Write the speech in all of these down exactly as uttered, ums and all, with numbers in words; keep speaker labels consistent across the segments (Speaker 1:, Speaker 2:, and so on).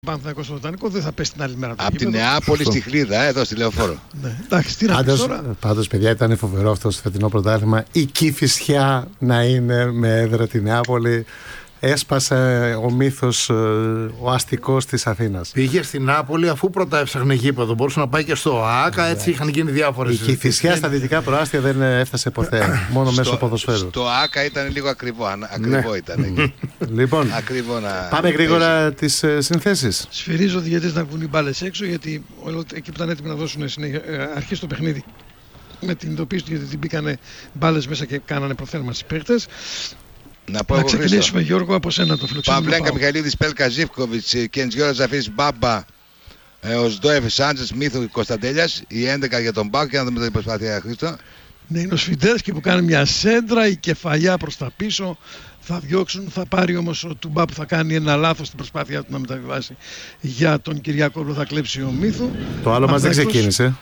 Speaker 1: Παναθηναϊκός στο Βοτανικό δεν θα πέσει την άλλη μέρα.
Speaker 2: Από τη Νεάπολη στη Χλίδα, εδώ στη Λεωφόρο.
Speaker 1: Ναι, εντάξει, τι να πεις τώρα.
Speaker 3: Πάντως, παιδιά, ήταν φοβερό αυτό στο φετινό πρωτάθλημα. Η Κηφισιά να είναι με έδρα τη Νεάπολη. Έσπασε ο μύθος, ο αστικός της Αθήνας.
Speaker 4: Πήγε στην Νάπολη αφού πρώτα έψαχνε γήπεδο. Μπορούσε να πάει και στο ΆΚΑ, έτσι είχαν γίνει διάφορες.
Speaker 3: Η Κηφισιά στα δυτικά προάστια δεν έφτασε ποτέ. Μόνο
Speaker 2: στο,
Speaker 3: μέσω ποδοσφαίρου.
Speaker 2: Στο ΆΚΑ ήταν λίγο ακριβό. Ακριβό ναι. ήταν εκεί.
Speaker 3: Λοιπόν,
Speaker 2: ακριβό να
Speaker 3: πάμε γρήγορα τις ε, συνθέσεις.
Speaker 1: Σφυρίζω ο διαιτητής να βγουν οι μπάλες έξω, γιατί εκεί που ήταν έτοιμοι να δώσουν αρχή στο παιχνίδι. Με την ειδοποίηση του γιατί μπήκανε μπάλες μέσα και κάνανε προθέρμανση παίκτες.
Speaker 2: Να, πω
Speaker 1: να ξεκινήσουμε Γιώργο από σένα το φιλοξενούμενο.
Speaker 2: Παυλέκα, Μιχαηλίδης, Πέλκα, Ζίβκοβιτς, Κεντζιόρας, Ζαφής, Μπάμπα, ο Σντόεφ, Σάντζες, Μύθου, Κωνσταντέλιας, η έντεκα για τον Μπάουκ. Και να δούμε την προσπάθεια, Χρήστο.
Speaker 1: Ναι, είναι ο Σφιντέρσκι που κάνει μια σέντρα, η κεφαλιά προς τα πίσω. Θα διώξουν, θα πάρει όμως ο Τουμπά που θα κάνει ένα λάθος στην προσπάθειά του να μεταβιβάσει για τον Κυριακό που θα κλέψει ο Μύθου.
Speaker 3: Το άλλο μας δεν ξεκίνησε.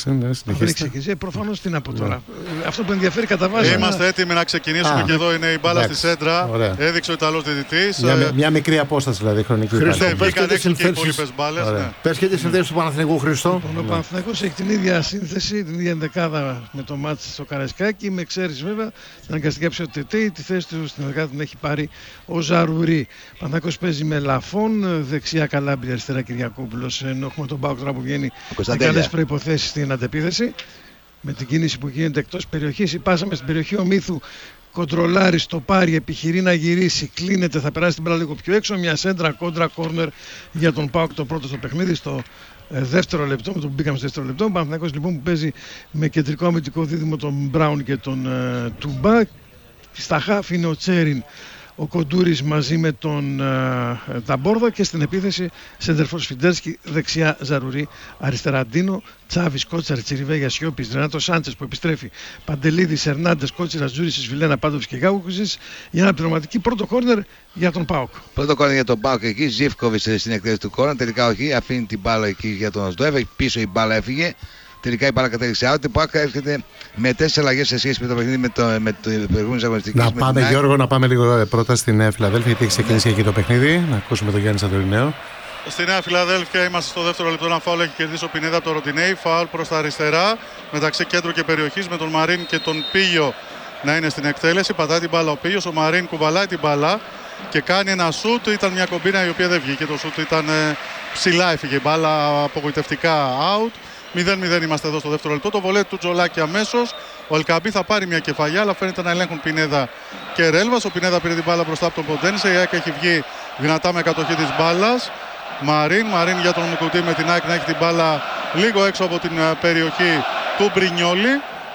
Speaker 1: Δεν ξεκίνησε. Προφανώς τι να πω τώρα. Αυτό που ενδιαφέρει κατά βάση.
Speaker 5: Είμαστε έτοιμοι να ξεκινήσουμε και εδώ είναι η μπάλα στη σέντρα. Έδειξε ο Ιταλός διαιτητής.
Speaker 3: Μια μικρή απόσταση δηλαδή χρονική.
Speaker 5: Βγήκαν έξω και οι υπόλοιπες μπάλες.
Speaker 4: Πες και τις συνθέσεις του Παναθηναϊκού, Χρήστο.
Speaker 1: Ο Παναθηναϊκός έχει την ίδια σύνθεση, την ίδια ενδεκάδα με το μάτς στο Καραϊσκάκι. Με εξαίρεση βέβαια την αναγκαστική ψευδετή, τη θέση του στην ενδεκάδα την έχει πάρει ο Ζαρουρί. Παναθηναϊκός παίζει με Λαφών, δεξιά Καλάμπρια, αριστερά Κυριακόπουλος. Ενώ έχουμε τον Πάοκ τώρα που βγαίνει με καλές προϋποθέσεις στην αντεπίθεση. Με την κίνηση που γίνεται εκτός περιοχής, υπάσαμε στην περιοχή ο Μύθου. Κοντρολάρει, στο πάρει, επιχειρεί να γυρίσει, κλείνεται, θα περάσει την μπάλα λίγο πιο έξω. Μια σέντρα κόντρα κόρνερ για τον Πάοκ, το πρώτο στο παιχνίδι, στο ε, δεύτερο λεπτό. Με το που μπήκαμε στο δεύτερο λεπτό. Ο Παναθηναϊκός λοιπόν που παίζει με κεντρικό αμυντικό δίδυμο τον Μπράουν και τον ε, Τουμπά. Στα χάφη είναι ο Τσέριν, ο Κοντούρης μαζί με τον uh, Ταμπόρδα και στην επίθεση Σέντερφορ Σφιντέρσκι, δεξιά Ζαρουρί, αριστερά Ντίνο, Τσάβης, Κότσαρ, Τσιριβέγια, Σιώπης, Ρενάτο Σάντσες που επιστρέφει, Παντελίδης, Ερνάντες, Κότσιρας, Τζούρης, Βιλένα, Πάντοβης και Γκάουκουζης για ένα πληρωματική πρώτο κόρνερ για τον ΠΑΟΚ.
Speaker 2: Πρώτο κόρνερ για τον ΠΑΟΚ εκεί, Ζίβκοβιτς στην εκτέλεση του κόρνερ, τελικά όχι, αφήνει την μπάλα εκεί για τον Σντόεφ, πίσω η μπάλα έφυγε. Τελικά η μπάλα κατέληξε out. Η ΠΑΟΚ έρχεται με τέσσερις αλλαγές σε σχέση με το παιχνίδι με το, με το προηγούμενο αγωνιστική.
Speaker 3: Να πάμε, Γιώργο, να πάμε λίγο πρώτα στην Νέα Φιλαδέλφια, γιατί έχει ξεκινήσει εκεί το παιχνίδι. Να ακούσουμε τον Γιάννη Σαντορινέο.
Speaker 5: Στη Νέα Φιλαδέλφια είμαστε στο δεύτερο λεπτό. Ένα φάουλ έχει κερδίσει ο Πινέδα από το Ροντινέι. Φάουλ προς τα αριστερά μεταξύ κέντρου και περιοχής με τον Μαρίν και τον Πίγιο να είναι στην εκτέλεση. Πατάει την μπάλα ο Πίγιος. Ο Μαρίν κουβαλάει την μπάλα και κάνει ένα σουτ. Ήταν μια κομπίνα η οποία δεν βγήκε. Το σουτ ήταν ψηλά, έφυγε η μπάλα απογοητευτικά out. μηδέν μηδέν είμαστε εδώ στο δεύτερο λεπτό. Το βολέ του Τζολάκη αμέσως. Ο Ελκαμπή θα πάρει μια κεφαλιά, αλλά φαίνεται να ελέγχουν Πινέδα και Ρέλβας. Ο Πινέδα πήρε την μπάλα μπροστά από τον Ποντένσε. Η ΑΕΚ έχει βγει δυνατά με κατοχή της μπάλας. Μαρίν, Μαρίν για τον Μουκουτί με την ΑΕΚ να έχει την μπάλα λίγο έξω από την περιοχή του Μπρινιόλι.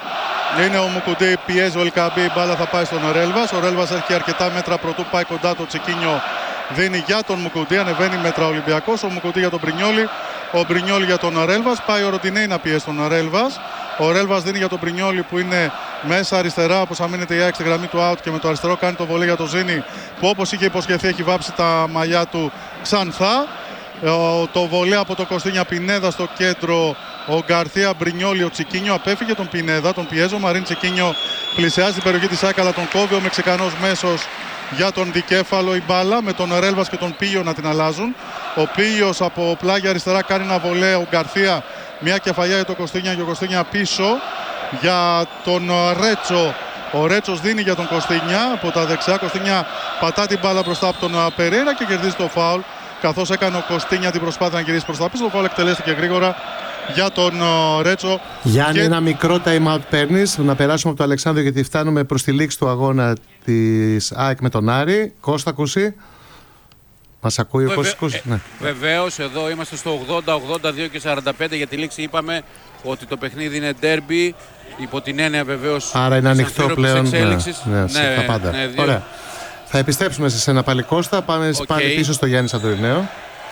Speaker 5: Είναι ο Μουκουτί, πιέζει ο Ελκαμπή, η μπάλα θα πάει στον Ρέλβας. Ο Ρέλβας έχει αρκετά μέτρα πρωτού πάει κοντά το Τσικίνιο. Δίνει για τον Μουκουτί, ανεβαίνει μέτρα ο Ολυμπιακός. Ο Μουκουτί για τον Μπρινιόλι. Ο Μπρινιόλι για τον Ρέλβας. Πάει ο Ροντινέι να πιέσει τον Ρέλβας. Ο Ρέλβας δίνει για τον Μπρινιόλι που είναι μέσα αριστερά. Όπως αμήνεται η ΑΕΚ στη γραμμή του out και με το αριστερό κάνει το βολέ για τον Ζήνη που όπως είχε υποσχεθεί έχει βάψει τα μαλλιά του ξανθά. Το βολέ από το Κωστίνια, Πινέδα στο κέντρο. Ο Γκαρθία, Μπρινιόλι, ο Τσικίνιο απέφυγε τον Πινέδα. Τον πιέζει ο Μαρίν. Τσικίνιο πλησιάζει την περιοχή της ΑΕΚ αλλά τον κόβει ο Μεξικανός μέσος. Για τον δικέφαλο η μπάλα με τον Ρέλβας και τον Πίγιο να την αλλάζουν. Ο Πίγιος από πλάγια αριστερά κάνει ένα βολέ. Ο Γκαρθία μια κεφαλιά για τον Κωστίνια και ο Κωστίνια πίσω για τον Ρέτσο. Ο Ρέτσος δίνει για τον Κωστίνια από τα δεξιά. Κωστίνια πατά την μπάλα μπροστά από τον Περέιρα και κερδίζει το φάουλ. Καθώς έκανε ο Κωστίνια την προσπάθεια να γυρίσει προς τα πίσω. Το φάουλ εκτελέστηκε γρήγορα για τον uh, Ρέτσο.
Speaker 3: Γιάννη,
Speaker 5: και...
Speaker 3: ένα μικρό time out παίρνεις. Να περάσουμε από το Αλεξάνδρο γιατί φτάνουμε προς τη λήξη του αγώνα της ΑΕΚ με τον Άρη. Κώστα Κουσί. Μας ακούει ο Κώστας Κουσί.
Speaker 6: Ε,
Speaker 3: ναι.
Speaker 6: Βεβαίως, εδώ είμαστε στο ογδόντα, ογδόντα δύο και σαράντα πέντε για τη λήξη. Είπαμε ότι το παιχνίδι είναι ντέρμπι. Υπό την έννοια βεβαίως.
Speaker 3: Άρα είναι ανοιχτό πλέον. Ναι, ναι, ναι, τα πάντα.
Speaker 6: Ναι,
Speaker 3: ωραία. Θα επιστρέψουμε σε σένα πάλι Κώστα. Πάμε okay. πάλι πίσω στο Γιάννη Σαντορινέο.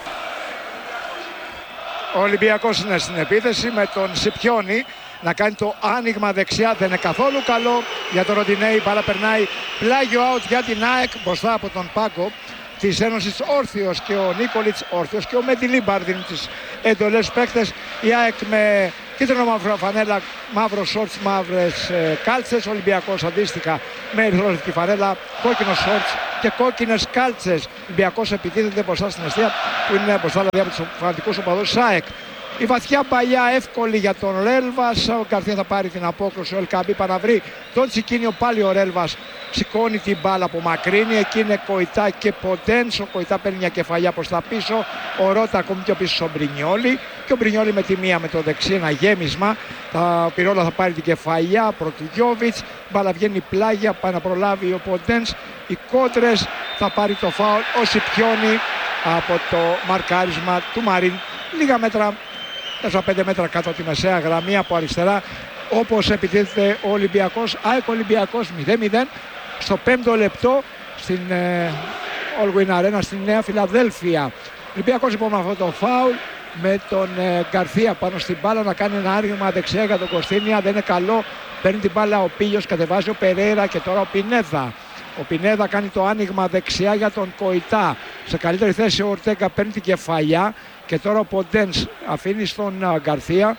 Speaker 7: Ο Ολυμπιακός είναι στην επίθεση με τον Σιπιόνι να κάνει το άνοιγμα δεξιά. Δεν είναι καθόλου καλό για τον Ροντινέι. Μπάλα περνάει πλάγιο out για την ΑΕΚ μπροστά από τον πάγκο της Ένωσης όρθιος και ο Νίκολιτς όρθιος και ο Μεντιλίμπαρ δίνουν τις εντολές παίκτες. Η ΑΕΚ με Κίτρινο μαύρο φανέλα, μαύρο σόρτς, μαύρες ε, κάλτσες. Ολυμπιακός αντίστοιχα με ερυθρόλευκη φανέλα, κόκκινο σόρτς και κόκκινες κάλτσες. Ολυμπιακός επιτίθεται μπροστά στην αιστεία που είναι μπροστά δηλαδή από τους φανατικούς οπαδούς ΣΑΕΚ. Η βαθιά παλιά εύκολη για τον Ρέλβας. Ο Γκαρθία θα πάρει την απόκρουση. Ο Ελκαμπή Παναβρή. Τον Τσικίνιο πάλι ο Ρέλβας σηκώνει την μπάλα από μακρύνη. Εκεί είναι Κοϊτά και Ποντένς. Ο Κοϊτά παίρνει μια κεφαλιά προς τα πίσω. Ο Ρώτα ακόμη πιο πίσω στον Μπρινιόλι. Και ο Μπρινιόλι με τη μία με το δεξί ένα γέμισμα. Ο Πυρόλα θα πάρει την κεφαλιά προ του Γιόβιτς. Μπάλα βγαίνει πλάγια. Πάει να προλάβει ο Ποντένς. Οι κόντρες θα πάρει το φάουλ. Ο Σιπιόνι από το μαρκάρισμα του Μαρίν. Λίγα μέτρα. τέσσερα πέντε μέτρα κάτω από τη μεσαία γραμμή από αριστερά, όπως επιτίθεται ο Ολυμπιακός. ΑΕΚ Ολυμπιακός μηδέν μηδέν στο πέμπτο λεπτό στην ε, Allwyn Arena στη Νέα Φιλαδέλφια. Ο Ολυμπιακός λοιπόν με αυτό το φάουλ με τον ε, Γκαρθία πάνω στην μπάλα να κάνει ένα άνοιγμα δεξιά για τον Κωστίνια. Δεν είναι καλό, παίρνει την μπάλα ο Πίλιος, κατεβάζει ο Περέιρα και τώρα ο Πινέδα. Ο Πινέδα κάνει το άνοιγμα δεξιά για τον Κοϊτά. Σε καλύτερη θέση ο Ορτέγκα παίρνει την κεφαλιά. Και τώρα ο Ποντένς αφήνει στον Γκαρθία.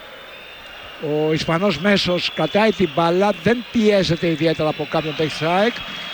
Speaker 7: Ο Ισπανός μέσος κρατάει την μπάλα. Δεν πιέζεται ιδιαίτερα από κάποιον παίκτη της ΑΕΚ.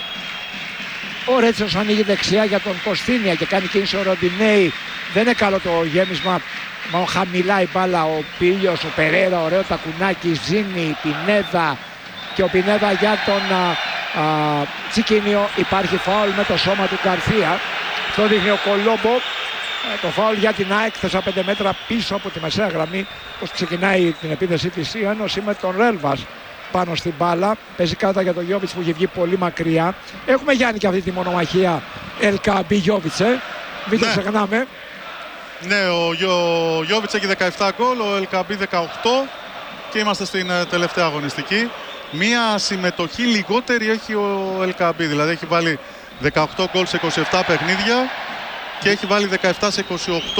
Speaker 7: Ο Ρέτσος ανοίγει δεξιά για τον Κωστίνια και κάνει κίνηση ο Ροντινέη. Δεν είναι καλό το γέμισμα. Μα χαμηλά η μπάλα ο Πίλιος, ο Περέρα, ωραίο τακουνάκι, Ζήνη, Πινέδα. Και ο Πινέδα για τον α, α, Τσικίνιο. Υπάρχει φάουλ με το σώμα του Γκαρθία. Το δείχνει ο Κολόμπο. Το φάουλ για την ΑΕΚ τέσσερα πέντε μέτρα πίσω από τη μεσαία γραμμή, πως ξεκινάει την επίθεση της η Ένωση με τον Ρέλβας πάνω στην μπάλα. Παίζει κάτω για τον Γιόβιτς που έχει βγει πολύ μακριά. Έχουμε Γιάννη και αυτή τη μονομαχία Ελκαμπή Γιόβιτς, ε. Μην το ξεχνάμε.
Speaker 5: Ναι, ο Γιόβιτς έχει δεκαεπτά γκολ, ο Ελκαμπή δεκαοκτώ και είμαστε στην τελευταία αγωνιστική. Μία συμμετοχή λιγότερη έχει ο Ελκαμπή, δηλαδή έχει βάλει δεκαοκτώ γκολ σε είκοσι επτά παιχνίδια. Και έχει βάλει δεκαεπτά σε είκοσι οκτώ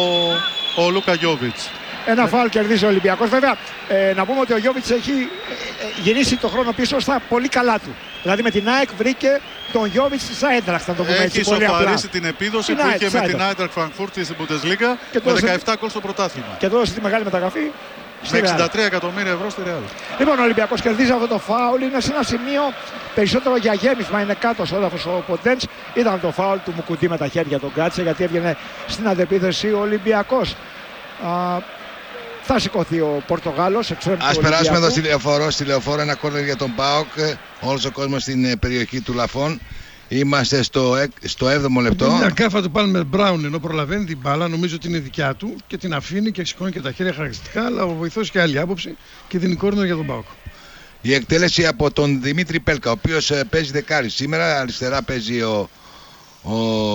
Speaker 5: ο Λούκα Γιόβιτς.
Speaker 7: Ένα φάουλ κερδίζει ο Ολυμπιακός. Βέβαια, ε, να πούμε ότι ο Γιόβιτς έχει ε, γυρίσει το χρόνο πίσω στα πολύ καλά του. Δηλαδή με την ΑΕΚ βρήκε τον Γιόβιτς στα Έντραχτ, να το πούμε έτσι.
Speaker 5: Έχει ισοφαρίσει την επίδοση την που είχε με την Άιντραχτ Φραγκφούρτη στην Bundesliga με δεκαεπτά γκολ στο πρωτάθλημα.
Speaker 7: Και δώσε τη μεγάλη μεταγραφή.
Speaker 5: Με εξήντα τρία εκατομμύρια ευρώ στη Ρεάλ.
Speaker 7: Λοιπόν, ο Ολυμπιακός κερδίζει αυτό το φάουλ. Είναι σε ένα σημείο περισσότερο για γέμισμα. Είναι κάτω στο έδαφος ο Ποντένς. Ήταν το φάουλ του Μουκουντή με τα χέρια τον Κάτσε γιατί έβγαινε στην αντεπίθεση ο Ολυμπιακός. Α, θα σηκωθεί ο Πορτογάλος.
Speaker 2: Ας περάσουμε εδώ στη Λεωφόρο. Στη Λεωφόρο ένα κόρνερ για τον ΠΑΟΚ. Όλος ο κόσμος στην περιοχή του Λαφών. Είμαστε στο, στο έβδομο λεπτό.
Speaker 1: Είναι μια κάφα του Πάλμερ Μπράουν ενώ προλαβαίνει την μπάλα. Νομίζω ότι είναι δικιά του και την αφήνει και σηκώνει και τα χέρια χαρακτηριστικά. Αλλά ο βοηθός και άλλη άποψη και δίνει κόρνερ για τον ΠΑΟΚ.
Speaker 2: Η εκτέλεση από τον Δημήτρη Πέλκα, ο οποίος παίζει δεκάρι σήμερα. Αριστερά παίζει ο, ο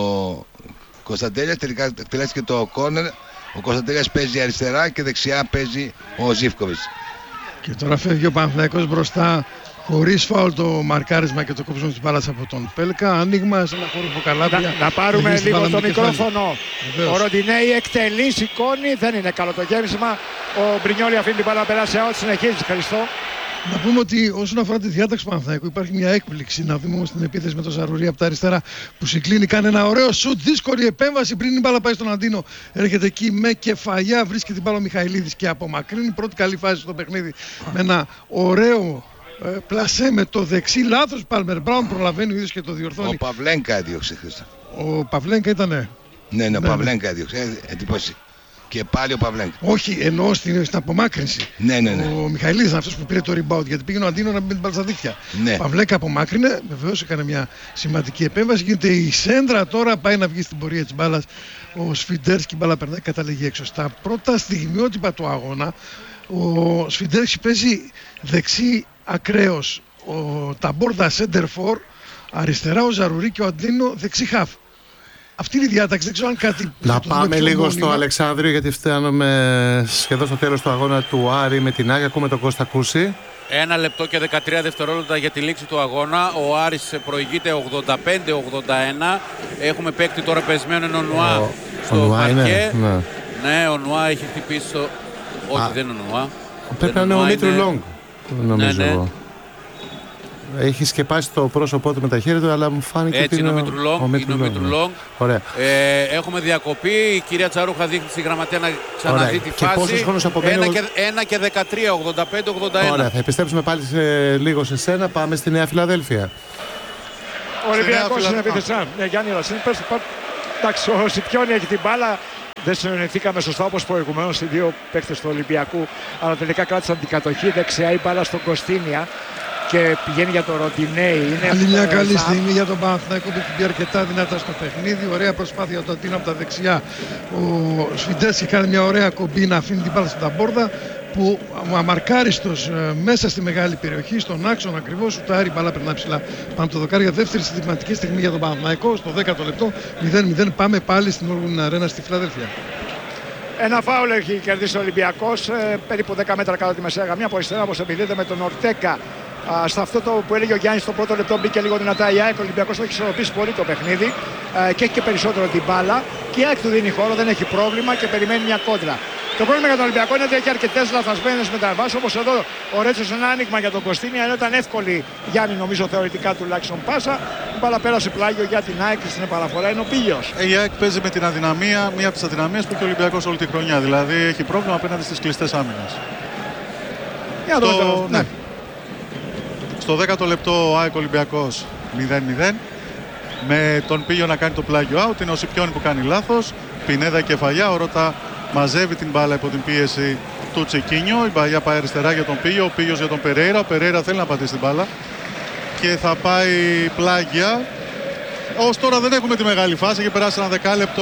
Speaker 2: Κωνσταντέλιας. Τελικά εκτελέστηκε το κόρνερ. Ο Κωνσταντέλιας παίζει αριστερά και δεξιά παίζει ο Ζίβκοβιτς.
Speaker 1: Και τώρα φεύγει ο Παναθηναϊκός μπροστά. Χωρίς φάουλ το μαρκάρισμα και το κόψιμο της μπάλας από τον Πέλκα. Άνοιγμα σε ένα χώρο που καλά.
Speaker 7: Να, να πάρουμε λίγο το μικρόφωνο. Βεβαίως. Ο Ροντινέη εκτελεί, σηκώνει. Δεν είναι καλό το γέμισμα. Ο Μπρινιόλι αφήνει την μπάλα να περάσει out. Συνεχίζει, Χριστό.
Speaker 1: Να πούμε ότι όσον αφορά τη διάταξη του Παναθηναϊκού υπάρχει μια έκπληξη. Να δούμε όμως την επίθεση με τον Ζαρουρί από τα αριστερά που συγκλίνει. Κάνει ένα ωραίο σουτ. Δύσκολη επέμβαση πριν η μπάλα πάει στον Αντίνο. Έρχεται εκεί με κεφαλιά. Βρίσκει την μπάλα ο Μιχαηλίδης και απομακρύνει. Πρώτη καλή φάση στο παιχνίδι με ένα ωραίο. Ε, πλασέ με το δεξί, λάθος Πάλμερ Μπράουν, προλαβαίνει ο ίδιος και το διορθώνει.
Speaker 2: Ο Παυλένκα έδιωξε, Χρήστο.
Speaker 1: Ο Παυλένκα ήτανε.
Speaker 2: Ναι, ναι, ο
Speaker 1: ναι,
Speaker 2: Παυλένκα έδιωξε. Ε, εντυπώση. Και πάλι ο Παυλένκα.
Speaker 1: Όχι, εννοώ στην, στην απομάκρυνση.
Speaker 2: Ναι, ναι, ναι.
Speaker 1: Ο Μιχαηλίδης είναι αυτός που πήρε το rebound γιατί πήγαινε ο Αντίνο να μπει την μπάλα στα δίχτυα.
Speaker 2: Ναι.
Speaker 1: Ο Παυλένκα απομάκρυνε, βεβαίως έκανε μια σημαντική επέμβαση. Γίνεται η σέντρα τώρα, πάει να βγει στην πορεία της μπάλας. Ο Σφιντέρσκι, η μπάλα περνάει, καταλήγει έξω. Στα πρώτα στιγμιότυπα του αγώνα, ο Σφιντέρσκι παίζει δεξί ακραίος, ο Ταμπόρδα center for, αριστερά ο Ζαρουρί και ο Αντίνο δεξί χαφ. Αυτή είναι η διάταξη, δεν ξέρω αν κάτι...
Speaker 3: Να πάμε λίγο μόνιμα. Στο Αλεξάνδριο γιατί φτάνουμε σχεδόν στο τέλος του αγώνα του Άρη με την Άγια. Ακούμε τον Κώστα Κούση.
Speaker 6: Ένα λεπτό και δεκατρία δευτερόλεπτα για τη λήξη του αγώνα. Ο Άρης προηγείται ογδόντα πέντε ογδόντα ένα. Έχουμε παίκτη τώρα πεσμένο, είναι ο Νουά ο, στο παρκέ. Ναι. ναι, ο Νουά έχει χτυπήσει το... Όχι, δεν είναι ο Νουά.
Speaker 3: Πρέπει να είναι ο Μήτρου Λόγκ. Νομίζω.
Speaker 6: Ναι, ναι.
Speaker 3: έχει σκεπάσει το πρόσωπό του με τα χέρια του, αλλά μου φάνηκε
Speaker 6: έτσι
Speaker 3: ότι
Speaker 6: είναι
Speaker 3: ο
Speaker 6: Μητρουλόγκ.
Speaker 3: Ωραία.
Speaker 6: Ε, έχουμε διακοπή. Η κυρία Τσαρούχα δείχνει στη γραμματεία να ξαναδεί
Speaker 3: Ωραία.
Speaker 6: τη
Speaker 3: Και
Speaker 6: φάση.
Speaker 3: πόσος χρόνος απομένει?
Speaker 6: ένα και δεκατρία, ογδόντα πέντε ογδόντα ένα.
Speaker 3: Ωραία, θα επιστρέψουμε πάλι σε, λίγο σε σένα. Πάμε στη Νέα Φιλαδέλφια.
Speaker 7: Ο Ολυμπιακός είναι επίθεση. Ναι, Γιάννη Ρασίνη, πες, εντάξει, ο Σιπιόνι έχει την μπάλα. Δεν συνεννοηθήκαμε σωστά όπως προηγουμένως οι δύο παίκτες του Ολυμπιακού, αλλά τελικά κράτησαν την κατοχή. Δεξιά η μπάλα στον Κωστίνια και πηγαίνει για τον Ροντινέη.
Speaker 1: Άλλη μια καλή στιγμή για τον Παναθηναϊκό που έχει μπει αρκετά δυνατά στο παιχνίδι. Ωραία προσπάθεια του Αντίνο από τα δεξιά. Ο Σφιντέσκι κάνει μια ωραία κομπή να αφήνει την μπάλα στην ταμπόρδα, που αμαρκάριστος μέσα στη μεγάλη περιοχή, στον άξονα ακριβώς, σουτάρει, μπάλα περνά ψηλά πάνω από το δοκάρι. Για δεύτερη συντηρηματική στιγμή για τον Παναθηναϊκό στο δέκατο λεπτό, μηδέν μηδέν. Πάμε πάλι στην Όλγουν Αρένα στη Φιλαδέλφια.
Speaker 7: Ένα φάουλ έχει κερδίσει ο Ολυμπιακός, ε, περίπου δέκα μέτρα κάτω τη μεσαία γραμμή από αριστερά, όπως επιδίδεται με τον Ορτέκα. Α, σε αυτό το που έλεγε ο Γιάννης στο πρώτο λεπτό μπήκε λίγο δυνατά η ΑΕΚ. Ο Ολυμπιακός έχει ισορροπήσει πολύ το παιχνίδι ε, και έχει και περισσότερο την μπάλα. Και η ΑΕΚ του δίνει χώρο, δεν έχει πρόβλημα και περιμένει μια κόντρα. Το πρόβλημα για τον Ολυμπιακό είναι ότι έχει αρκετές λαθασμένες μεταβάσεις, όπως εδώ ο Ρέτσος ένα άνοιγμα για τον Κωστίνια, ενώ ήταν εύκολη, Γιάννη, νομίζω θεωρητικά τουλάχιστον πάσα. Η μπάλα πέρασε πλάγιο για την ΑΕΚ και στην επαναφορά είναι ο Πίλιος.
Speaker 5: Η ΑΕΚ παίζει με την αδυναμία, μία από τις αδυναμίες που έχει ο Ολυμπιακός όλη τη χρονιά. Δηλαδή έχει πρόβλημα απέναντι στις κλειστές άμυνες.
Speaker 7: Για το...
Speaker 5: Το...
Speaker 7: ναι.
Speaker 5: Ναι. Στο δέκατο λεπτό ο ΑΕΚ Ολυμπιακός μηδέν μηδέν. Με τον Πίλιο να κάνει το πλάγιο out. Είναι ο Σιπιόνι που κάνει λάθος. Πινέδα κεφαλιά. Ο Ρώτα μαζεύει την μπάλα υπό την πίεση του Τσικίνιο. Η μπαλιά πάει αριστερά για τον Πίλιο. Ο Πίλιος για τον Περέιρα. Ο Περέιρα θέλει να πατήσει την μπάλα και θα πάει πλάγια. Ως τώρα δεν έχουμε τη μεγάλη φάση. Έχει περάσει ένα δεκάλεπτο